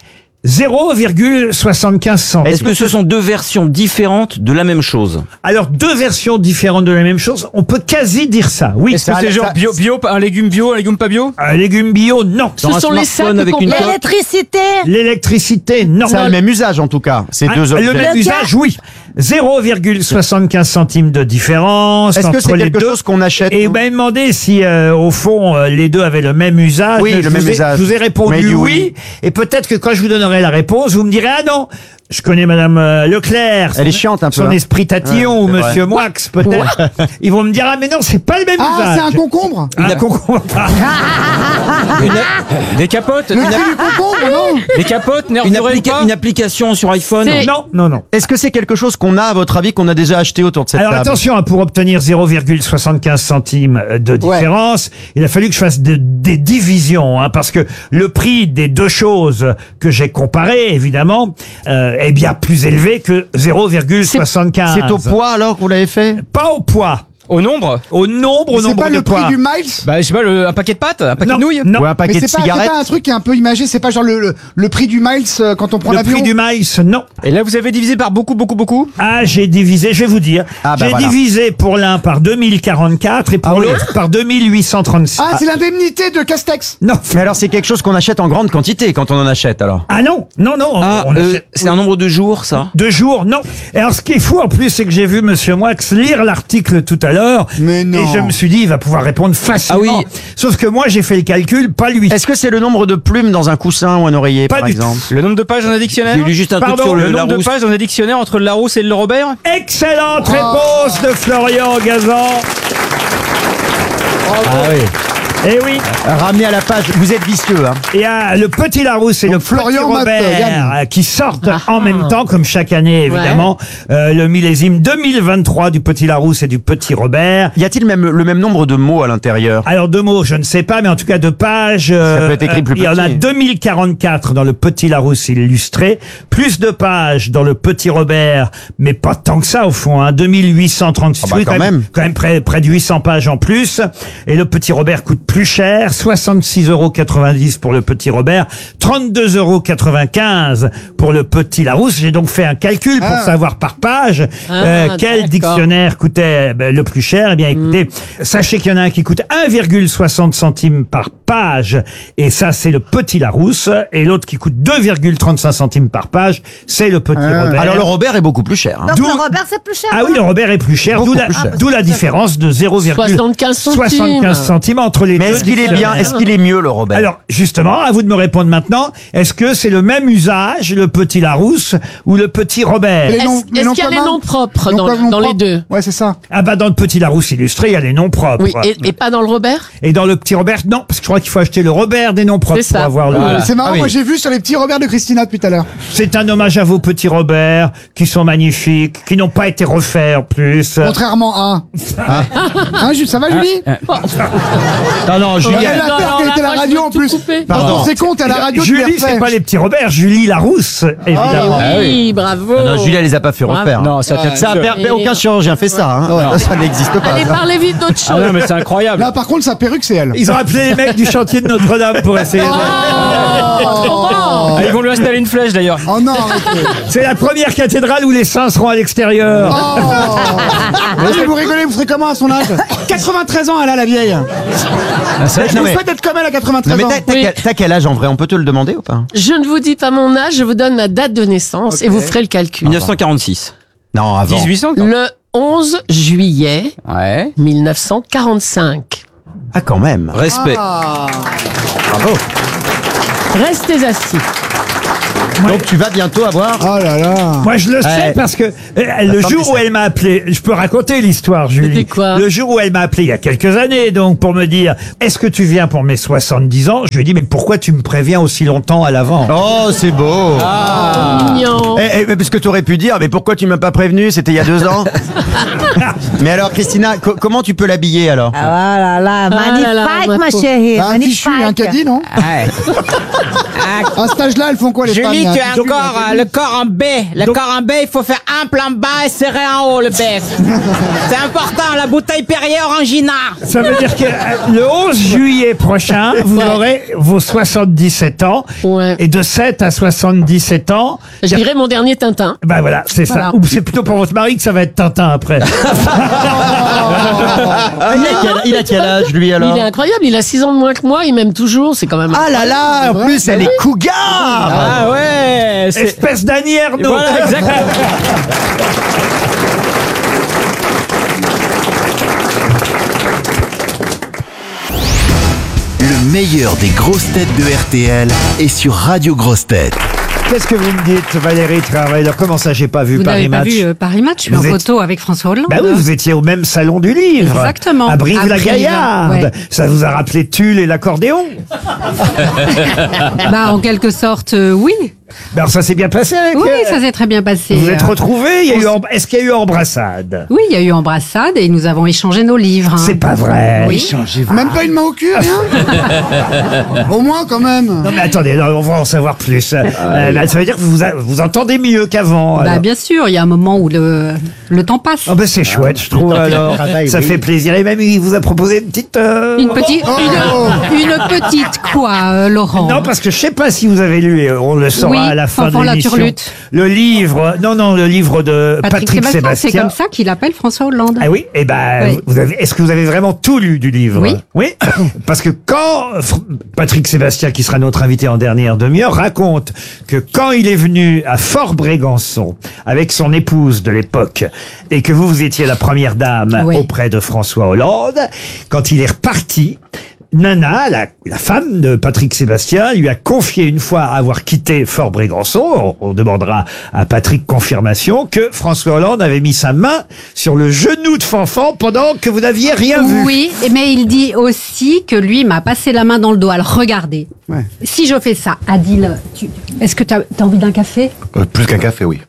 S2: 0,75 centimes.
S15: Est-ce que ce sont deux versions différentes de la même chose?
S2: Alors, deux versions différentes de la même chose, on peut quasi dire ça, oui.
S9: Est-ce que c'est genre bio, un légume pas bio?
S2: Un légume bio, non.
S15: Ce sont les sacs avec une coque.
S10: L'électricité.
S2: L'électricité, non.
S14: Ça a le même usage en tout cas, ces deux objets.
S2: Le même usage, oui. 0,75 centimes de différence
S14: Est-ce que
S2: entre
S14: c'est
S2: les
S14: quelque
S2: deux.
S14: chose qu'on achète?
S2: Et vous m'avez demandé si, au fond, les deux avaient le même usage.
S14: Oui, le même usage.
S2: Je vous ai répondu
S14: Mais du
S2: oui. Et peut-être que quand je vous donnerai la réponse, vous me direz, ah non, je connais Madame Leclerc.
S14: Elle est chiante un peu.
S2: Son
S14: hein.
S2: esprit tatillon, ou
S14: Ouais, c'est
S2: Monsieur Moix, peut-être. Ils vont me dire, ah mais non, c'est pas le même
S1: Ah,
S2: usage.
S1: c'est un concombre.
S2: Un concombre.
S9: Des capotes?
S1: Le prix du concombre, non?
S9: Des capotes?
S15: Une application sur iPhone?
S2: Non, non, non.
S14: Est-ce que c'est quelque chose qu'on a, à votre avis, qu'on a déjà acheté autour de cette
S2: Alors
S14: table?
S2: attention, hein, pour obtenir 0,75 centimes de différence, il a fallu que je fasse des divisions, hein, parce que le prix des deux choses que j'ai comparées, évidemment, est bien plus élevé que 0,75.
S14: C'est au poids alors que vous l'avez fait?
S2: Pas au poids.
S9: Au nombre?
S2: Au nombre, au
S1: C'est
S2: nombre
S1: pas
S2: de
S1: le prix
S2: poids.
S1: du miles?
S9: Bah, je sais pas, un paquet de pâtes? Un paquet
S2: Non,
S9: de nouilles?
S2: non.
S14: Ou un
S1: Mais
S14: paquet de
S1: c'est
S14: cigarettes?
S1: pas un truc qui est un peu imagé, c'est pas genre le prix du miles quand on prend
S2: Le
S1: l'avion?
S2: prix du maïs, non.
S9: Et là, vous avez divisé par beaucoup?
S2: Ah, j'ai divisé, je vais vous dire.
S14: Ah, bah
S2: j'ai
S14: voilà.
S2: divisé pour l'un par 2044 et pour
S14: oui.
S2: l'autre par 2836.
S1: Ah, c'est l'indemnité de Castex.
S2: Non.
S14: Mais alors c'est quelque chose qu'on achète en grande quantité quand on en achète alors?
S2: Ah non, non, non. on achète-
S15: C'est un nombre de jours, ça?
S2: 2 jours, non. Et alors, ce qui est fou, en plus, c'est que j'ai vu Monsieur Moix lire l'article tout à l'heure.
S1: Mais non.
S2: Et je me suis dit, il va pouvoir répondre facilement.
S15: Ah oui.
S2: Sauf que moi, j'ai fait le calcul, pas lui.
S14: Est-ce que c'est le nombre de plumes dans un coussin ou un oreiller
S2: Pas
S14: par
S2: du
S14: exemple?
S9: Le nombre de pages dans un dictionnaire?
S15: J'ai lu juste un truc
S2: Pardon,
S15: sur
S9: Le
S15: le
S9: nombre de
S15: Larousse.
S9: pages dans un dictionnaire entre le Larousse et le Robert?
S2: Excellente réponse de Florian Gazan.
S14: Ah oui.
S2: Eh oui.
S14: Ramené à la page, vous êtes vicieux hein.
S2: Il y a le petit Larousse et le
S1: Florian
S2: petit
S1: Matt,
S2: Robert
S1: Yann.
S2: qui sortent en même temps, comme chaque année, évidemment. Le millésime 2023 du petit Larousse et du petit Robert.
S14: Y a-t-il même le même nombre de mots à l'intérieur?
S2: Alors, de mots, je ne sais pas, mais en tout cas, de pages.
S14: Ça peut être écrit plus
S2: il y en a
S14: petit.
S2: 2044 dans le petit Larousse illustré. Plus de pages dans le petit Robert, mais pas tant que ça, au fond, hein. 2836.
S14: Ah bah,
S2: Oui,
S14: quand même.
S2: Quand même près de 800 pages en plus. Et le petit Robert coûte plus cher. 66,90 € pour le petit Robert. 32,95 € pour le petit Larousse. J'ai donc fait un calcul pour savoir par page quel dictionnaire coûtait le plus cher. Eh bien, écoutez, sachez qu'il y en a un qui coûte 1,60 centimes par page. Et ça, c'est le petit Larousse. Et l'autre qui coûte 2,35 centimes par page, c'est le petit Robert.
S14: Alors le Robert est beaucoup plus cher. Hein.
S10: Donc
S2: D'où-
S10: le Robert, c'est plus cher.
S2: Ah oui, le Robert est plus cher,
S14: Beaucoup
S2: d'où la,
S14: plus cher.
S2: d'où la différence de 0,75 centimes entre les
S14: Mais
S2: deux.
S14: est-ce qu'il est bien?
S2: dictionnaires.
S14: Est-ce qu'il est mieux le Robert?
S2: Alors, justement, à vous de me répondre maintenant, est-ce que c'est le même usage, le petit Larousse ou le petit Robert?
S1: Les noms- les noms
S11: Est-ce qu'il y a les
S1: communs?
S11: noms propres
S1: Noms
S11: dans les
S1: propres.
S11: deux?
S1: Ouais, c'est ça.
S2: Ah bah dans le petit Larousse illustré, il y a les noms propres.
S11: Oui, et pas dans le Robert?
S2: Et dans le petit Robert, non, parce que je crois qu'il faut acheter le Robert des noms propres
S11: C'est
S2: pour
S11: ça.
S2: avoir le...
S1: C'est marrant, moi j'ai vu sur les petits Robert de Christina depuis tout à l'heure.
S2: C'est un hommage à vos petits Robert, qui sont magnifiques, qui n'ont pas été refaits en plus.
S1: Contrairement à... Hein, ça va Julie?
S14: Non, Julie.
S1: Elle a peur qu'elle était à la radio en plus. Quand c'est con, t'es à la radio, tu les
S2: Julie, c'est
S1: refais.
S2: pas les petits Robert, Julie Larousse, évidemment.
S11: Oui, bravo.
S14: Non, Julie, elle les a pas fait refaire.
S15: Non, ça
S14: Aucun chirurgien fait ça. Hein. Ça n'existe pas.
S11: Allez, parlez vite d'autre chose.
S15: Ah non, mais c'est incroyable.
S1: Là par contre, sa perruque c'est elle.
S2: Ils ont appelé les mecs du chantier de Notre-Dame pour essayer de...
S15: Ah, ils vont lui installer une flèche d'ailleurs.
S1: Oh non, arrêtez.
S2: C'est la première cathédrale où les saints seront à l'extérieur.
S1: Mais vous rigolez, vous ferez comment à son âge? 93 ans, elle a la vieille. Je vous souhaite d'être comme elle à 93
S14: Non,
S1: ans.
S14: mais t'as quel âge en vrai? On peut te le demander ou pas?
S11: Je ne vous dis pas mon âge, je vous donne ma date de naissance et vous ferez le calcul.
S15: 1946.
S14: Non, avant.
S15: 1800
S11: Le 11 juillet
S15: Ouais.
S11: 1945.
S14: Ah, quand même.
S15: Respect.
S14: Bravo.
S11: Restez assis.
S14: Donc tu vas bientôt avoir...
S1: Oh là là.
S2: Moi, je le sais
S14: Ouais.
S2: parce que le jour où elle m'a appelé, je peux raconter l'histoire, Julie.
S11: C'était quoi?
S2: Le jour où elle m'a appelé il y a quelques années, donc pour me dire, est-ce que tu viens pour mes 70 ans? Je lui ai dit, mais pourquoi tu me préviens aussi longtemps à l'avant?
S14: Oh, c'est beau.
S11: Mignon.
S14: Mais parce que tu aurais pu dire, mais pourquoi tu m'as pas prévenu? C'était il y a 2 ans. Mais alors, Christina, comment tu peux l'habiller alors?
S10: Ah là là, magnifique, ma chérie.
S1: Un tissu, un caddie, non? À cet âge-là, elles font quoi les femmes?
S16: Julie, tu as encore le corps en B. Le corps en B, il faut faire un plan bas et serrer en haut le B. C'est important, la bouteille Perrier Orangina.
S2: Ça veut dire que le 11 juillet prochain, vous aurez vos 77 ans.
S11: Ouais.
S2: Et de 7 à 77 ans...
S11: Je dirais mon dernier Tintin.
S2: Ben voilà, c'est
S11: Voilà.
S2: ça. Ou c'est plutôt pour votre mari que ça va être Tintin après.
S14: Il a quel âge lui alors?
S11: Il est incroyable, il a 6 ans de moins que moi, il m'aime toujours, c'est quand même...
S14: Ah là là, en plus elle est cougar.
S15: Ah ouais.
S2: Espèce d'Annie Ernaux.
S15: Voilà, exactement.
S7: Le meilleur des grosses têtes de RTL est sur Radio Grosses Têtes.
S2: Qu'est-ce que vous me dites, Valérie Travailleur? Comment ça, j'ai pas vu
S17: Vous
S2: Paris
S17: n'avez pas
S2: Match?
S17: vu Paris Match, je suis en
S2: Vous êtes-
S17: photo avec François Hollande.
S2: Bah oui, vous étiez au même salon du livre.
S17: Exactement.
S2: À
S17: À
S2: Brive-la-Gaillarde.
S17: Brive, ouais.
S2: Ça vous a rappelé Tulle et l'accordéon?
S17: Bah, en quelque sorte, oui.
S2: Ben, alors ça s'est bien passé avec
S17: Oui, ça s'est très bien passé.
S2: Vous êtes retrouvés? Est-ce qu'il y a eu embrassade?
S17: Oui, il y a eu embrassade et nous avons échangé nos livres.
S2: C'est pas vrai.
S17: Oui.
S1: Même pas une main au cul, rien? Au moins, quand même.
S2: Non mais attendez, non, on va en savoir plus. Ça veut dire que vous entendez mieux qu'avant.
S17: Bah,
S2: alors.
S17: bien sûr, il y a un moment où le temps passe.
S2: Oh ben c'est chouette, je trouve. Alors, ça fait plaisir. Et même il vous a proposé une petite.
S17: Une petite, une petite quoi, Laurent?
S2: Non, parce que je sais pas si vous avez lu, et on le saura
S17: Oui,
S2: à la fin de
S17: Fanfan la
S2: l'émission.
S17: Turlute.
S2: Le livre, le livre de Patrick Sébastien.
S17: C'est comme ça qu'il appelle François Hollande.
S2: Ah oui, eh ben,
S17: Oui.
S2: est-ce que vous avez vraiment tout lu du livre?
S17: Oui.
S2: Oui. Parce que quand Patrick Sébastien, qui sera notre invité en dernière demi-heure, raconte que quand il est venu à Fort-Brégançon avec son épouse de l'époque et que vous étiez la première dame
S17: Oui.
S2: auprès de François Hollande, quand il est reparti, Nana, la femme de Patrick Sébastien, lui a confié une fois avoir quitté Fort-Brégançon, on demandera à Patrick confirmation, que François Hollande avait mis sa main sur le genou de Fanfan pendant que vous n'aviez rien vu.
S17: Oui, mais il dit aussi que lui m'a passé la main dans le dos. Alors regardez, si je fais ça, Adil, est-ce que tu as envie d'un café?
S18: Plus qu'un café, oui.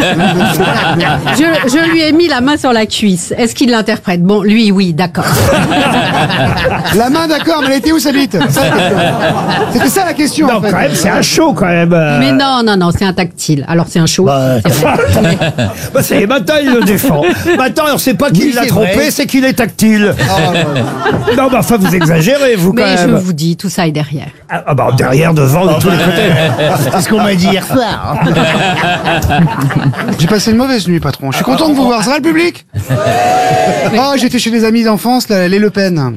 S17: Je lui ai mis la main sur la cuisse. Est-ce qu'il l'interprète? Bon, lui, oui, d'accord.
S1: La main, d'accord, mais elle était où sa bite? C'était ça la question.
S2: Non,
S1: en fait.
S2: quand même, c'est un show quand même.
S17: Mais non, c'est un tactile. Alors c'est un show. c'est vrai.
S2: Bah, maintenant il le défend. Maintenant, on ne sait pas qu'il l'a trompé, c'est qu'il est tactile. Non, mais enfin, vous exagérez, vous, quand
S17: Mais je
S2: même.
S17: vous dis, tout ça est derrière.
S2: Ah bah, derrière, devant, de tous les côtés.
S10: C'est ce qu'on m'a dit hier soir.
S1: J'ai passé une mauvaise nuit, patron. Je suis content de vous voir. Ça va, le public? Oh, j'étais chez des amis d'enfance, les Le Pen.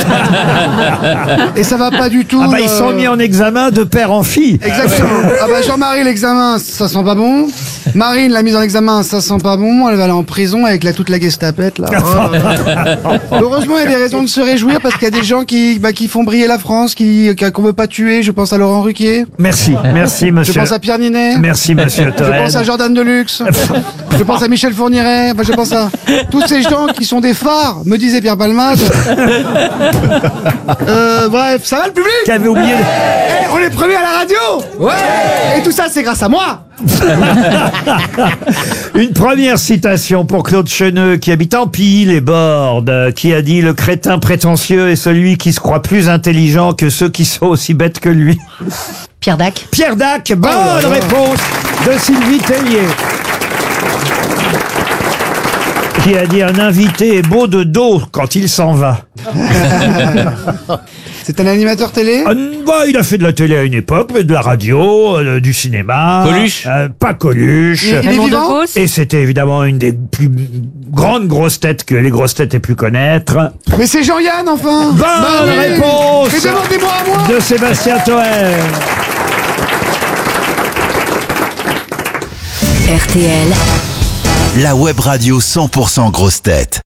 S1: Et ça va pas du tout.
S2: Ah bah, ils sont mis en examen de père en fille.
S1: Exactement. Ah bah, Jean-Marie, l'examen, ça sent pas bon. Marine l'a mise en examen, ça sent pas bon, elle va aller en prison avec toute la gestapette là. Heureusement, il y a des raisons de se réjouir parce qu'il y a des gens qui font briller la France, qu'on veut pas tuer. Je pense à Laurent Ruquier.
S2: Merci, monsieur.
S1: Je pense à Pierre Ninet.
S2: Merci, monsieur
S1: Je
S2: Toen.
S1: pense à Jordan Deluxe. Je pense à Michel Fourniret. Enfin, je pense à tous ces gens qui sont des phares, me disait Pierre Palmade. Bref, ça va le public?
S2: Qu'avait oublié.
S1: On est premiers à la radio. Ouais. Et tout ça, c'est grâce à moi.
S2: Une première citation pour Claude Cheneux, qui habite Empille les Bordes, qui a dit: le crétin prétentieux est celui qui se croit plus intelligent que ceux qui sont aussi bêtes que lui.
S17: Pierre Dac.
S2: Pierre Dac, bonne réponse de Sylvie Tellier. Qui a dit: un invité est beau de dos quand il s'en va.
S1: C'est un animateur télé?
S2: Il a fait de la télé à une époque, mais de la radio, du cinéma.
S13: Coluche?
S2: Pas Coluche.
S1: Il est vivant?
S2: Et c'était évidemment une des plus grandes grosses têtes que les grosses têtes aient pu connaître.
S1: Mais c'est Jean-Yann, enfin.
S2: Bonne réponse
S1: Mais demandez-moi à moi.
S2: de Sébastien Toen.
S8: RTL,
S7: La web radio 100% grosses têtes.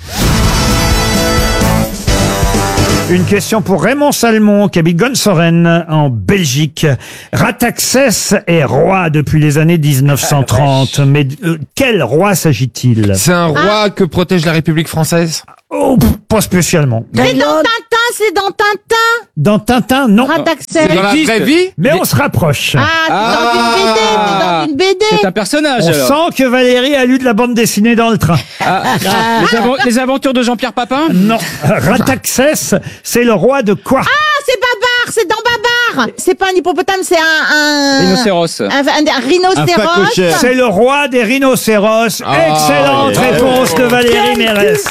S2: Une question pour Raymond Salmon, qui habite Gonsoren, en Belgique. Rataxès est roi depuis les années 1930. Mais quel roi s'agit-il?
S9: C'est un roi que protège la République française?
S2: Oh, pas spécialement.
S10: C'est dans Tintin, c'est dans Tintin.
S2: Dans Tintin, non.
S10: Rataxès.
S9: C'est dans la vraie vie?
S2: Mais on se rapproche.
S10: Ah, c'est dans une BD,
S15: C'est un personnage,
S2: On
S15: alors.
S2: sent que Valérie a lu de la bande dessinée dans le train.
S15: Les aventures de Jean-Pierre Papin?
S2: Non. Rataxès, c'est le roi de quoi?
S10: Ah, c'est Babar, c'est dans Babar. C'est pas un hippopotame, c'est un
S15: Rhinocéros.
S10: un rhinocéros.
S2: C'est le roi des rhinocéros. Excellente réponse de Valérie Mérès.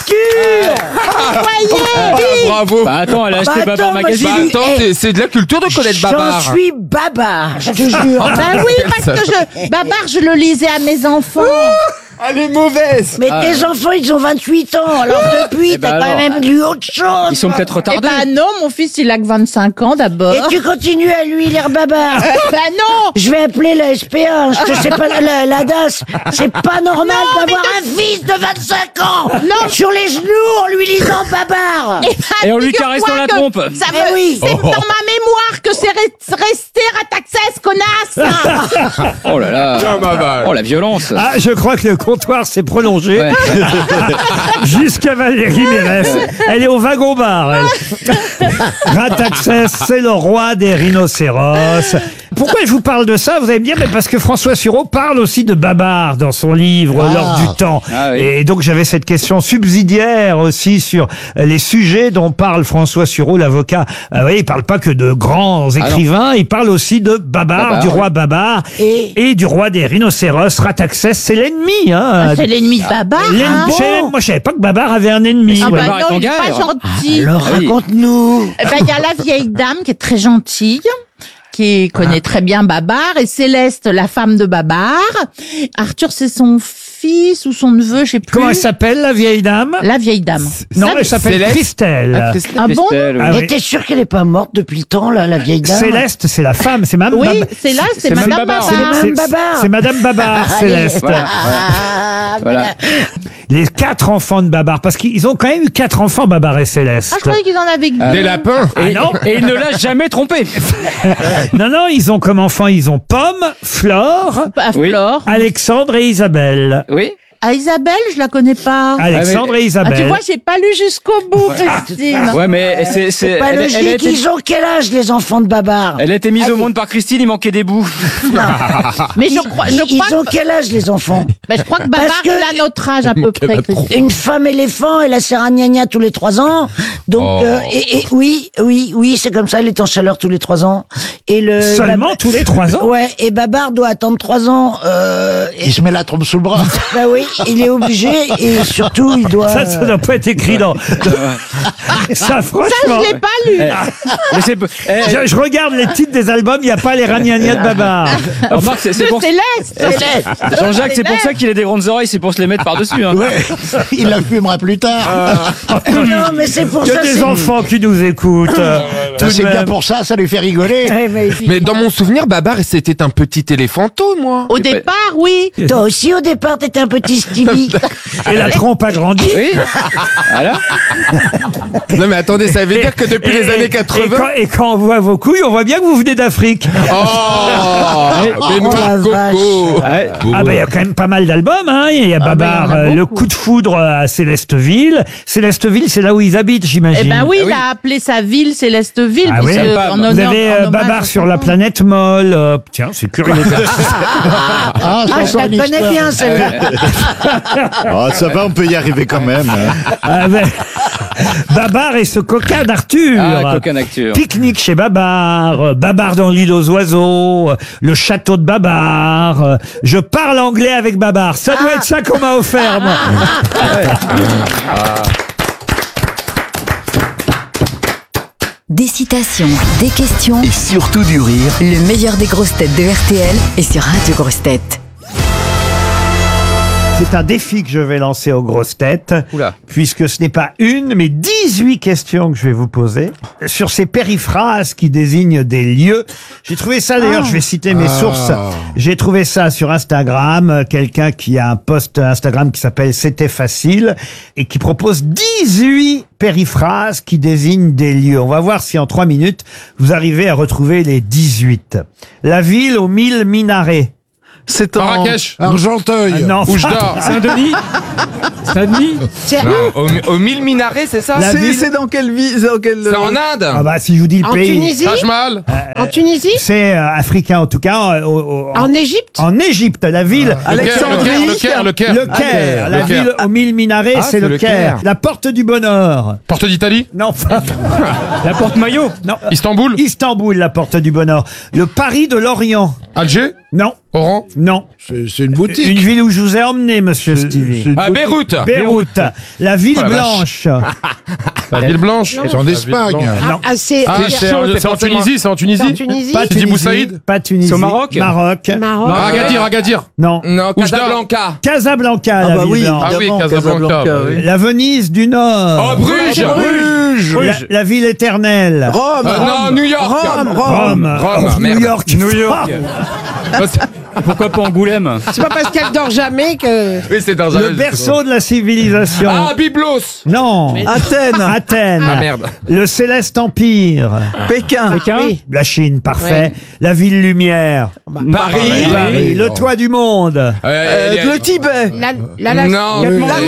S9: Bravo.
S15: Bah attends, elle a acheté
S10: Bah,
S15: Babar
S10: attends,
S15: Magazine.
S10: moi, j'ai lu-
S9: C'est de la culture de connaître Babar.
S10: J'en suis Babar, je te jure. Bah oui, parce que Babar, je le lisais à mes enfants.
S9: Elle est mauvaise.
S10: Mais tes enfants, ils ont 28 ans, alors depuis,
S15: Eh ben
S10: t'as quand
S15: alors.
S10: même lu autre chose.
S15: Ils sont peut-être
S10: Eh
S15: retardés.
S10: ben non, mon fils, il a que 25 ans d'abord. Et tu continues à lui lire Babar. Ben non. Je vais appeler la SPA, je sais pas, la DAS. C'est pas normal d'avoir un fils de 25 ans sur les genoux en lui lisant Babar.
S15: Et on lui caresse dans la trompe.
S10: Ça oui. C'est dans ma mémoire que c'est resté Rataxès, connasse.
S15: Oh là là. Oh la violence.
S2: Ah, je crois que le comptoir s'est prolongé
S15: Ouais.
S2: jusqu'à Valérie Mérès. Elle est au wagon-bar, elle. Rataxès, c'est le roi des rhinocéros. Pourquoi je vous parle de ça? Vous allez me dire, mais parce que François Sureau parle aussi de Babar dans son livre L'Or du temps.
S15: Ah oui.
S2: Et donc j'avais cette question subsidiaire aussi sur les sujets dont parle François Sureau, l'avocat. Vous voyez, il parle pas que de grands écrivains, il parle aussi de Babar, du roi Babar et du roi des rhinocéros. Rataxès, c'est l'ennemi. Hein.
S10: C'est l'ennemi de Babar.
S2: Moi, je savais pas que Babar avait un ennemi.
S10: Ah
S2: Ouais.
S10: bah non, il est pas gentil.
S2: Alors,
S10: raconte-nous. Eh ben, il y a la vieille dame qui est très gentille, qui connaît très bien Babar, et Céleste, la femme de Babar. Arthur, c'est son fils ou son neveu, je sais plus.
S2: Comment elle s'appelle, la vieille dame?
S10: La vieille dame.
S2: Non, elle s'appelle Christelle.
S10: Ah bon?
S2: Ah oui.
S10: Et t'es sûr qu'elle est pas morte depuis le temps, là, la vieille dame?
S2: Céleste, c'est la femme, c'est Madame
S10: Oui,
S2: Babar.
S10: c'est là, c'est Madame Babar.
S2: C'est Madame Babar, Céleste.
S10: Voilà.
S2: Les 4 enfants de Babar, parce qu'ils ont quand même eu 4 enfants, Babar et Céleste.
S10: Ah, je croyais qu'ils en avaient que deux.
S9: Des lapins.
S2: Ah non.
S15: Et il ne l'a jamais trompé.
S2: Non, ils ont comme enfants, ils ont Pomme, Flore,
S10: Flore.
S2: Alexandre et Isabelle.
S15: Oui.
S10: Ah, Isabelle, je la connais pas.
S2: Alexandre et Isabelle.
S10: Ah, tu vois, j'ai pas lu jusqu'au bout, Christine.
S15: Ouais, mais c'est
S10: pas
S15: elle a
S10: logique,
S15: été-
S10: ils ont quel âge, les enfants de Babar?
S15: Elle a été mise au monde par Christine, il manquait des bouts.
S10: Mais je crois ils ont quel âge, les enfants? Ben, je crois que Babar, il a notre âge, à peu près, Christine. Une femme éléphant, elle a ses ragnagnas tous les 3 ans. Donc, oui, c'est comme ça, elle est en chaleur tous les 3 ans. Et
S2: Seulement tous les 3 ans?
S10: Ouais, et Babar doit attendre 3 ans.
S18: Il se met la trompe sous le bras.
S10: Bah oui, il est obligé, et surtout, il doit...
S2: Ça doit pas être écrit dans... Ça, franchement...
S10: Ça, je l'ai pas lu.
S2: Je regarde les titres des albums, il n'y a pas les ragnagnas de Babar.
S15: Remarque, c'est pour...
S10: Céleste.
S15: Jean-Jacques, c'est pour ça qu'il a des grandes oreilles, c'est pour se les mettre par-dessus. Hein.
S18: Ouais, il la fumera plus tard.
S10: Non, mais c'est pour ça...
S2: Il y a des enfants qui nous écoutent. tout de
S18: C'est bien
S2: même.
S18: pour ça, ça lui fait rigoler.
S19: Mais dans mon souvenir, Babar, c'était un petit éléphanto, moi.
S10: Au départ, oui. Toi aussi, au départ, t'étais un petit Stevie.
S2: Et la trompe a grandi.
S19: Oui. Voilà. Non, mais attendez, ça veut dire que depuis les années 80...
S2: Et quand on voit vos couilles, on voit bien que vous venez d'Afrique.
S19: Mais nous, Coco.
S2: Ah bah il y a quand même pas mal d'albums, hein. Il y a Babar, Le coup de foudre à Célesteville. Célesteville, c'est là où ils habitent, j'imagine.
S11: Eh ben oui, il a appelé sa ville Célesteville.
S2: Ah oui.
S11: En
S2: Vous
S11: honneur,
S2: avez
S11: en hommage
S2: Babar
S11: à
S2: sur
S11: son
S2: la
S11: nom.
S2: planète molle. Tiens, c'est curieux.
S10: Je la connais bien, celle-là.
S18: Oh, ça va, on peut y arriver quand même.
S2: Ah ben, Babar et ce coquin d'Arthur.
S15: Ah, coquin d'Arthur.
S2: Pique-nique chez Babar, Babar dans l'île aux oiseaux, le château de Babar, je parle anglais avec Babar. Ça doit être ça qu'on m'a offert, moi.
S8: Des citations, des questions
S7: Et surtout du rire.
S8: Le meilleur des grosses têtes de RTL est sur Radio Grosses Têtes.
S2: C'est un défi que je vais lancer aux grosses têtes, puisque ce n'est pas une, mais 18 questions que je vais vous poser sur ces périphrases qui désignent des lieux. J'ai trouvé ça, d'ailleurs, je vais citer mes sources. J'ai trouvé ça sur Instagram, quelqu'un qui a un post Instagram qui s'appelle C'était facile, et qui propose 18 périphrases qui désignent des lieux. On va voir si en 3 minutes, vous arrivez à retrouver les 18. La ville aux 1000 minarets.
S19: C'est Marrakech.
S18: Argenteuil.
S2: Non.
S19: Où je dors.
S15: Saint-Denis. Saint-Denis.
S19: Aux 1000 minarets, c'est ça?
S6: C'est dans quelle ville?
S19: C'est en Inde.
S2: Ah bah si je vous dis le
S11: En
S2: pays.
S11: Tunisie.
S19: Taj Mahal.
S11: En Tunisie.
S2: C'est africain en tout cas.
S11: En Égypte.
S2: En Égypte, la ville.
S6: Alexandrie.
S19: Le Caire.
S2: Le Caire. La
S19: Le Caire.
S2: ville aux 1000 minarets, c'est le Caire. La porte du bonheur.
S19: Porte d'Italie.
S2: Non.
S15: La porte maillot.
S2: Non.
S19: Istanbul.
S2: Istanbul, la porte du bonheur. Le Paris de l'Orient.
S19: Alger.
S2: Non.
S19: Oran.
S2: Non.
S18: C'est une boutique.
S2: Une ville où je vous ai emmené, monsieur Stevie.
S19: Ah, Beyrouth.
S2: Beyrouth. La ville
S19: Oh la
S2: blanche.
S19: La ville blanche.
S18: C'est en Espagne.
S2: Non.
S11: C'est
S19: C'est en Tunisie. C'est en Tunisie.
S11: en Tunisie.
S2: Pas
S19: Sidi
S2: Tunisie.
S19: Boussaïd.
S2: Pas Tunisie.
S15: C'est au Maroc.
S2: Maroc.
S11: Maroc.
S19: Agadir.
S2: Non.
S19: Non, Casablanca.
S2: Casablanca, la ville blanche.
S19: Ah oui, Casablanca.
S6: oui.
S2: La Venise du Nord.
S19: Oh, Bruges.
S2: La ville éternelle.
S6: Rome.
S19: Non, New York.
S2: Rome.
S19: merde.
S2: New York.
S15: New York. Pourquoi pas Angoulême?
S11: C'est pas parce qu'elle dort jamais que.
S19: Oui, c'est dans
S2: Le berceau de la civilisation.
S19: Ah, Byblos.
S2: Non.
S6: Athènes.
S2: Athènes.
S19: Ah, merde.
S2: Le Céleste Empire.
S6: Pékin.
S15: Pékin.
S2: La Chine, parfait. La ville lumière.
S19: Paris.
S2: Le toit du monde.
S6: Le Tibet.
S19: Non,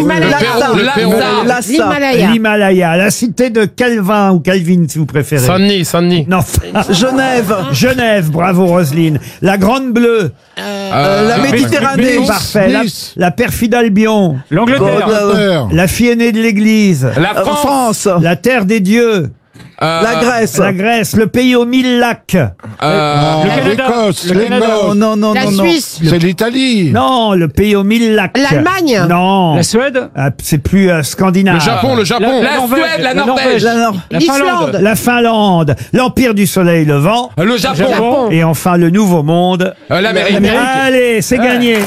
S11: L'Himalaya.
S2: L'Himalaya. La cité de Calvin ou Calvin, si vous préférez.
S19: Saint-Denis.
S2: Non.
S6: Genève.
S2: Genève, bravo Roselyne. La Grande Bleue.
S6: La Méditerranée.
S2: Parfait. La perfide Albion.
S15: L'Angleterre.
S2: La fille aînée de l'église.
S19: La France.
S2: La terre des dieux.
S6: La Grèce.
S2: La Grèce. Le pays aux 1000 lacs.
S18: L'Écosse.
S6: Non.
S11: La Suisse.
S18: C'est l'Italie.
S2: Non, le pays aux 1000 lacs.
S11: L'Allemagne.
S2: Non.
S15: La Suède.
S2: C'est plus scandinave.
S19: Le Japon.
S15: La Suède, la Norvège. La Finlande.
S2: La Finlande. L'Empire du Soleil Levant.
S19: Le Japon.
S2: Et enfin le Nouveau Monde.
S19: L'Amérique.
S2: Allez, c'est gagné.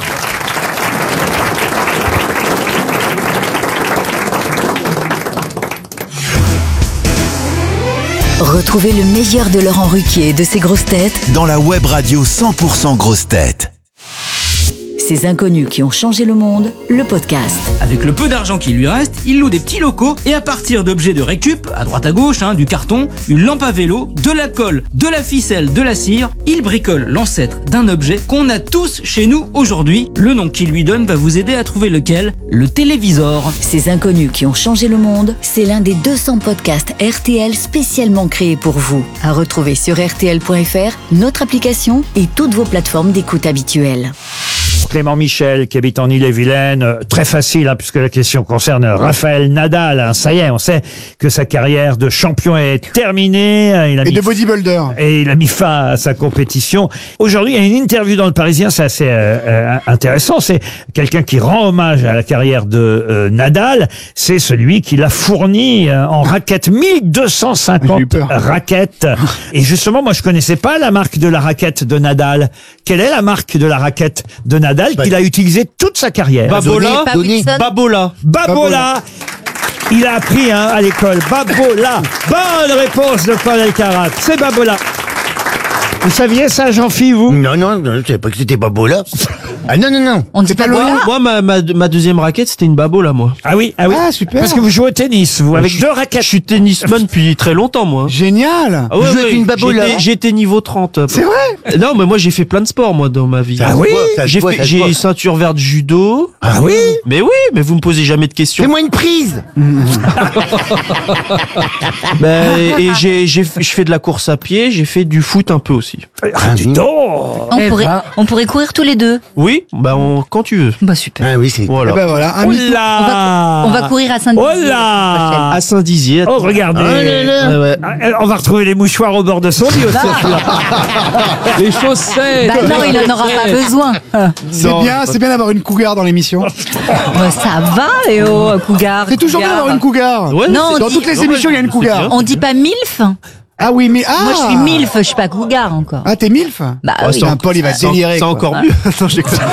S8: Retrouvez le meilleur de Laurent Ruquier et de ses grosses têtes
S7: Dans la web radio 100% grosses têtes.
S8: Ces inconnus qui ont changé le monde, le podcast.
S20: Avec le peu d'argent qui lui reste, il loue des petits locaux et à partir d'objets de récup, à droite à gauche, du carton, une lampe à vélo, de la colle, de la ficelle, de la cire, il bricole l'ancêtre d'un objet qu'on a tous chez nous aujourd'hui. Le nom qu'il lui donne va vous aider à trouver lequel. Le télévisor.
S8: Ces inconnus qui ont changé le monde, c'est l'un des 200 podcasts RTL spécialement créés pour vous. À retrouver sur rtl.fr, notre application et toutes vos plateformes d'écoute habituelles.
S2: Clément Michel, qui habite en Ille-et-Vilaine. Très facile, puisque la question concerne Raphaël Nadal. Ça y est, on sait que sa carrière de champion est terminée.
S1: Et de bodybuilder.
S2: Et il a mis fin à sa compétition. Aujourd'hui, il y a une interview dans Le Parisien, c'est assez intéressant. C'est quelqu'un qui rend hommage à la carrière de Nadal. C'est celui qui l'a fourni en raquettes. 1250 raquettes. Et justement, moi, je connaissais pas la marque de la raquette de Nadal. Quelle est la marque de la raquette de Nadal qu'il a utilisé toute sa carrière? Babola. Il a appris à l'école. Babola. Bonne réponse de Paul Elkarat. C'est Babola. Vous saviez ça, Jean-Phi, vous?
S21: Non, je savais pas que c'était Babola. Ah non.
S5: On dit pas Bola.
S20: Moi, ma deuxième raquette, c'était une babola, moi.
S2: Ah oui.
S1: Ah, super.
S2: Parce que vous jouez au tennis, vous, avec 2 raquettes.
S20: Je suis tennisman depuis très longtemps, moi.
S1: Génial.
S20: Ah ouais,
S21: Vous jouez avec une babola.
S20: J'étais niveau 30.
S1: C'est vrai?
S20: Non, mais moi, j'ai fait plein de sports, moi, dans ma vie.
S2: Ah oui?
S20: J'ai ceinture verte judo.
S2: Ah oui?
S20: Mais oui, mais vous me posez jamais de questions.
S21: Fais-moi une prise.
S20: Et je fais de la course à pied, j'ai fait du foot un peu aussi.
S2: Ah, dis donc.
S5: On pourrait courir tous les deux.
S20: Oui, quand tu veux.
S5: Bah super.
S21: Ah oui, c'est.
S20: Voilà.
S1: Eh ben voilà.
S2: Oh là.
S5: On va courir à Saint-Dizier.
S2: Oh là.
S20: À Saint-Dizier.
S2: Oh, regardez.
S20: Ouais.
S2: On va retrouver les mouchoirs au bord de son lit aussi.
S15: Les chaussettes.
S5: Bah non, il en aura pas besoin.
S1: C'est bien d'avoir une cougar dans l'émission.
S5: Bah, ça va, Léo, cougar.
S1: C'est toujours bien d'avoir une cougar.
S20: Ouais,
S5: Non,
S1: Dans toutes les émissions, il y a une cougar.
S5: On dit pas milf.
S1: Ah oui, mais
S5: Moi, je suis milf, je suis pas cougar encore.
S1: Ah, t'es milf?
S5: Bah oui.
S1: Paul, il va délirer.
S20: C'est encore mieux. Attends, je déconne.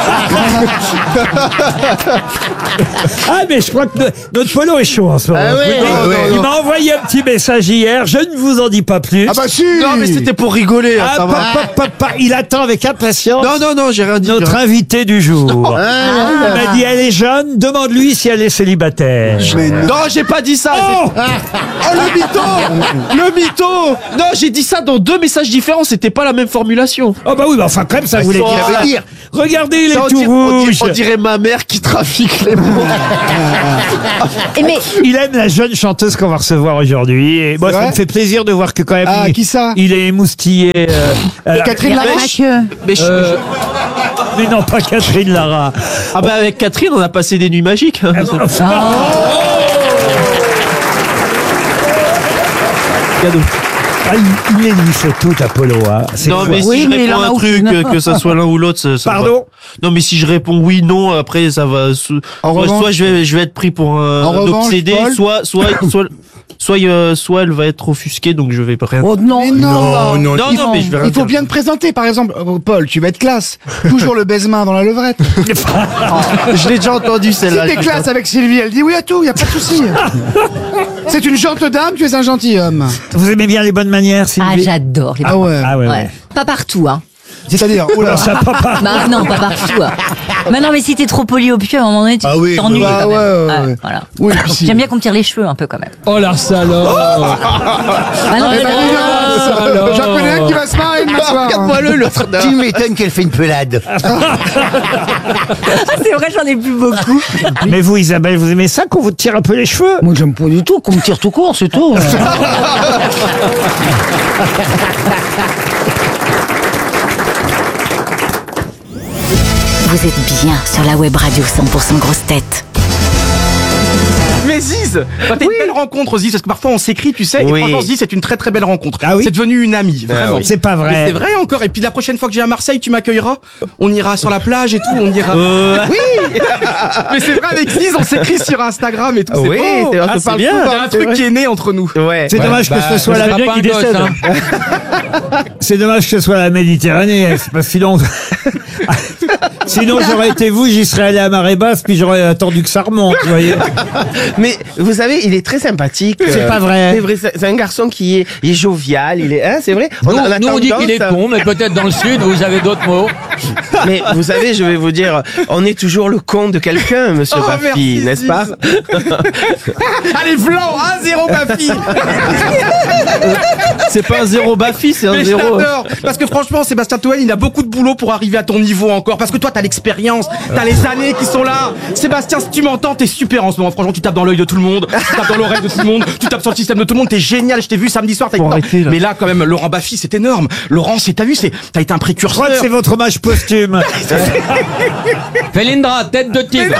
S2: Ah, mais je crois que notre Polo est chaud en ce moment.
S21: Ah oui.
S2: Il m'a envoyé un petit message hier, je ne vous en dis pas plus.
S1: Ah bah si.
S20: Non, mais c'était pour rigoler.
S2: Ah,
S20: ça va.
S2: il attend avec impatience
S20: Non, j'ai rien dit.
S2: notre invité du jour. Il m'a dit, elle est jeune, demande-lui si elle est célibataire.
S20: Non, j'ai pas dit ça.
S2: Oh
S20: Le mytho. Le mytho. Non, j'ai dit ça dans 2 messages différents, c'était pas la même formulation.
S2: Oh bah oui, bah enfin quand même ça voulait dire. Regardez, il est tout rouge.
S20: On dirait ma mère qui trafique les mots.
S5: Mais
S2: Il aime la jeune chanteuse qu'on va recevoir aujourd'hui. Et moi, ça me fait plaisir de voir que quand même.
S1: Ah, qui ça?
S2: Il est émoustillé.
S1: Catherine Larache.
S2: Mais non, pas Catherine Lara.
S20: Ah bah avec Catherine, on a passé des nuits magiques. Cadeau.
S2: Ah, il fait tout, Apollo. Hein.
S20: Non, mais si je réponds un truc, que ça soit l'un ou l'autre, ça
S2: Pardon
S20: va. Non, mais si je réponds oui, non, après ça va. Soit je vais être pris pour un obsédé, soit elle va être offusquée, donc je vais pas rien.
S1: Oh non,
S20: non, mais je vais rien
S1: il faut
S20: dire.
S1: bien te présenter, par exemple, Paul, tu vas être classe. Toujours le baise-main dans la levrette.
S20: Je l'ai déjà entendu celle-là.
S1: Si t'es classe avec Sylvie, elle dit oui à tout, y a pas de souci. C'est une gentille dame, tu es un gentilhomme.
S2: Vous aimez bien les bonnes manières, Sylvie?
S5: ah, j'adore les
S1: Ah ouais.
S2: Ah ouais.
S5: Pas partout, hein.
S1: C'est-à-dire,
S2: Alors, ça papa.
S5: Bah non, pas partout. Hein. Mais non, mais si t'es trop poli au pied, à un moment donné, tu t'ennuies quand même.
S1: ouais.
S5: Voilà.
S1: Oui, si.
S5: J'aime bien qu'on me tire les cheveux un peu quand même.
S15: Oh la salope.
S5: Ah non, mais
S1: J'en connais un qui va se marrer demain soir.
S21: Regarde-moi l'autre. Tu m'étonnes qu'elle fait une pelade.
S5: c'est vrai, j'en ai plus beaucoup.
S2: Mais vous, Isabelle, vous aimez ça qu'on vous tire un peu les cheveux?
S10: Moi, j'aime pas du tout qu'on me tire tout court, c'est tout.
S8: Vous êtes bien sur la web radio 100% grosses têtes.
S9: Mais Ziz, t'as une belle rencontre, Ziz, parce que parfois on s'écrit, tu sais, et franchement, Ziz, c'est une très très belle rencontre.
S2: Ah oui?
S9: C'est devenu une amie, vraiment.
S2: C'est pas vrai.
S9: Mais c'est vrai encore. Et puis la prochaine fois que je viens à Marseille, tu m'accueilleras. On ira sur la plage et tout, on ira. Oui. Mais c'est vrai, avec Ziz, on s'écrit sur Instagram et tout.
S21: Oui,
S9: c'est beau.
S21: c'est bien.
S9: Il y a un truc qui est né entre nous.
S21: Ouais.
S2: C'est dommage que ce soit la
S15: qui décède.
S2: C'est dommage que ce soit la Méditerranée, parce que sinon. Sinon, j'aurais été vous, j'y serais allé à marée basse, puis j'aurais attendu que ça remonte, vous voyez.
S21: Mais vous savez, il est très sympathique.
S2: C'est pas vrai.
S21: C'est vrai, c'est un garçon qui est jovial. Il est, c'est vrai.
S15: Nous, on dit qu'il est con, mais peut-être dans le sud, vous avez d'autres mots.
S21: Mais vous savez, je vais vous dire, on est toujours le con de quelqu'un, monsieur Baffy, n'est-ce pas?
S9: Allez, Vlan, 1-0 Baffy.
S20: C'est pas un 0 Baffy, c'est un
S9: Mais
S20: 0.
S9: je t'adore. Parce que franchement, Sébastien Toen, il a beaucoup de boulot pour arriver à ton niveau encore. Parce que toi, t'as l'expérience, t'as les années qui sont là. Sébastien, si tu m'entends, t'es super en ce moment. Franchement, tu tapes dans l'œil de tout le monde, tu tapes dans l'oreille de tout le monde, tu tapes sur le système de tout le monde. T'es génial. Je t'ai vu samedi soir. Mais là, quand même, Laurent Baffy, c'est énorme. Laurent, t'as vu, t'as été un précurseur.
S2: Je crois que c'est votre hommage posthume.
S15: Félindra, tête de tigre.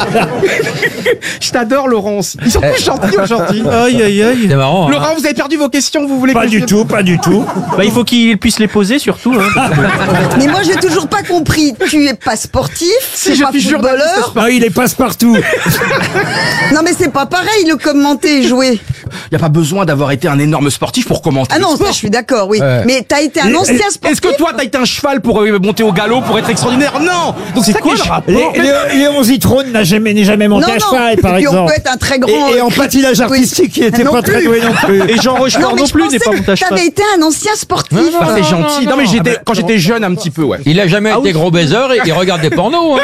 S9: Je t'adore, Laurent. Ils sont plus gentils aujourd'hui.
S20: Aïe, aïe, aïe.
S15: C'est marrant.
S9: Laurent, vous avez perdu vos questions, vous voulez
S2: Pas du tout, pas du tout.
S20: Bah, il faut qu'il puisse les poser surtout. Hein.
S10: Mais moi, j'ai toujours pas compris. Tu es pas sportif,
S9: Si,
S10: c'est
S9: je
S10: pas
S9: suis journaliste.
S10: footballeur.
S2: Ah, il est passe-partout.
S10: Non, mais c'est pas pareil, le commenter et jouer.
S9: y a pas besoin d'avoir été un énorme sportif pour commenter.
S4: Ah non,
S9: le sport.
S4: ça je suis d'accord, oui. Mais t'as été un ancien sportif.
S9: Est-ce que toi t'as été un cheval pour monter au galop pour être extraordinaire? Non. Donc c'est quoi le rapport?
S2: Léon Zitrone n'est jamais monté à cheval, par
S4: et puis
S2: exemple.
S4: on peut être un très grand.
S2: Et en patinage artistique, il était pas très doué non plus.
S9: Et Jean Rochefort non plus n'est pas monté à cheval.
S4: T'avais été un ancien sportif.
S9: Ah, c'est gentil. Non mais quand j'étais jeune un petit peu, ouais.
S3: Il a jamais été gros baiser et il regarde des pornos. Hein,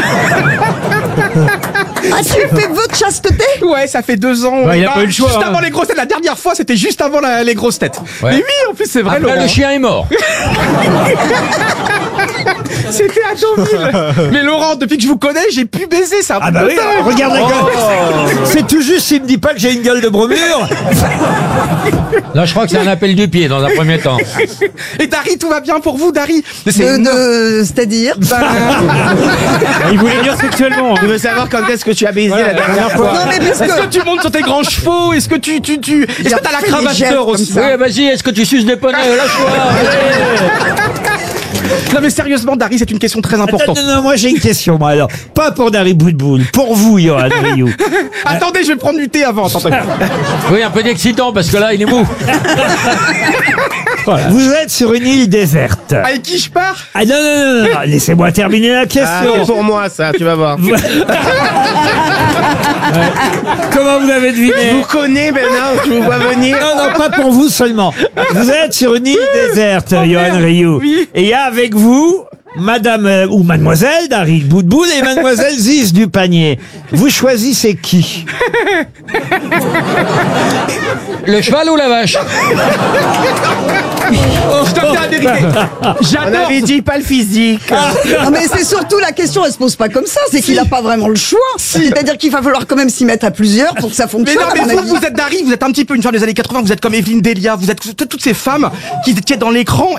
S4: Ah, tu fais vœu de chasteté?
S9: Ouais, ça fait 2 ans.
S3: Ouais, il a pas eu le choix.
S9: Juste avant les grosses têtes. La dernière fois, c'était juste avant les grosses têtes.
S3: Ouais.
S9: Mais oui, en plus, c'est vrai.
S3: Après,
S9: Laurent.
S3: le chien est mort.
S9: C'était à Deauville. Mais Laurent, depuis que je vous connais, j'ai pu baiser ça.
S2: Ah bah oui, regarde la gueule. C'est tout juste s'il me dit pas que j'ai une gueule de bromure.
S3: Là, je crois que c'est un appel du pied dans un premier temps.
S9: Et Dari, tout va bien pour vous, Dari?
S4: C'est-à-dire
S15: Il voulait dire sexuellement.
S21: Je veux savoir quand est-ce que tu as baisé la dernière fois.
S4: Non, mais parce
S9: Est-ce que tu montes sur tes grands chevaux? Est-ce que est-ce que t'as la cravache d'or aussi?
S3: Oui, vas-y, est-ce que tu suces des poneys? Lâche-toi.
S9: Non mais sérieusement, Dari, c'est une question très importante.
S2: Non, moi j'ai une question, moi alors. Pas pour Dari Boudboul, pour vous, Johan Rioux.
S9: Attendez, je vais prendre du thé avant. Attendez.
S3: Oui, un peu d'excitant parce que là, il est mou.
S2: Voilà. Vous êtes sur une île déserte.
S9: Avec qui je pars?
S2: Ah non, laissez-moi terminer la question.
S21: Ah, c'est pour moi ça, tu vas voir.
S2: Comment vous avez deviné?
S21: Je vous connais maintenant, je vous vois venir.
S2: Non, pas pour vous seulement. Vous êtes sur une île déserte, Johan Rioux.
S9: Oui.
S2: Et il y a avec vous Madame ou Mademoiselle Dari Boudboul et Mademoiselle Ziz du Panier. Vous choisissez qui?
S3: Le cheval ou la vache?
S9: Je dois faire la vérité.
S21: On
S9: J'adore.
S21: avait dit pas le physique.
S4: Non, mais c'est surtout la question, elle se pose pas comme ça, c'est qu'il a pas vraiment le choix. C'est-à-dire qu'il va falloir quand même s'y mettre à plusieurs pour que ça
S9: Mais
S4: fonctionne.
S9: non, mais
S4: à mon avis.
S9: vous êtes Dari, vous êtes un petit peu une femme des années 80, vous êtes comme Evelyne Delia, vous êtes toutes ces femmes qui étaient dans l'écran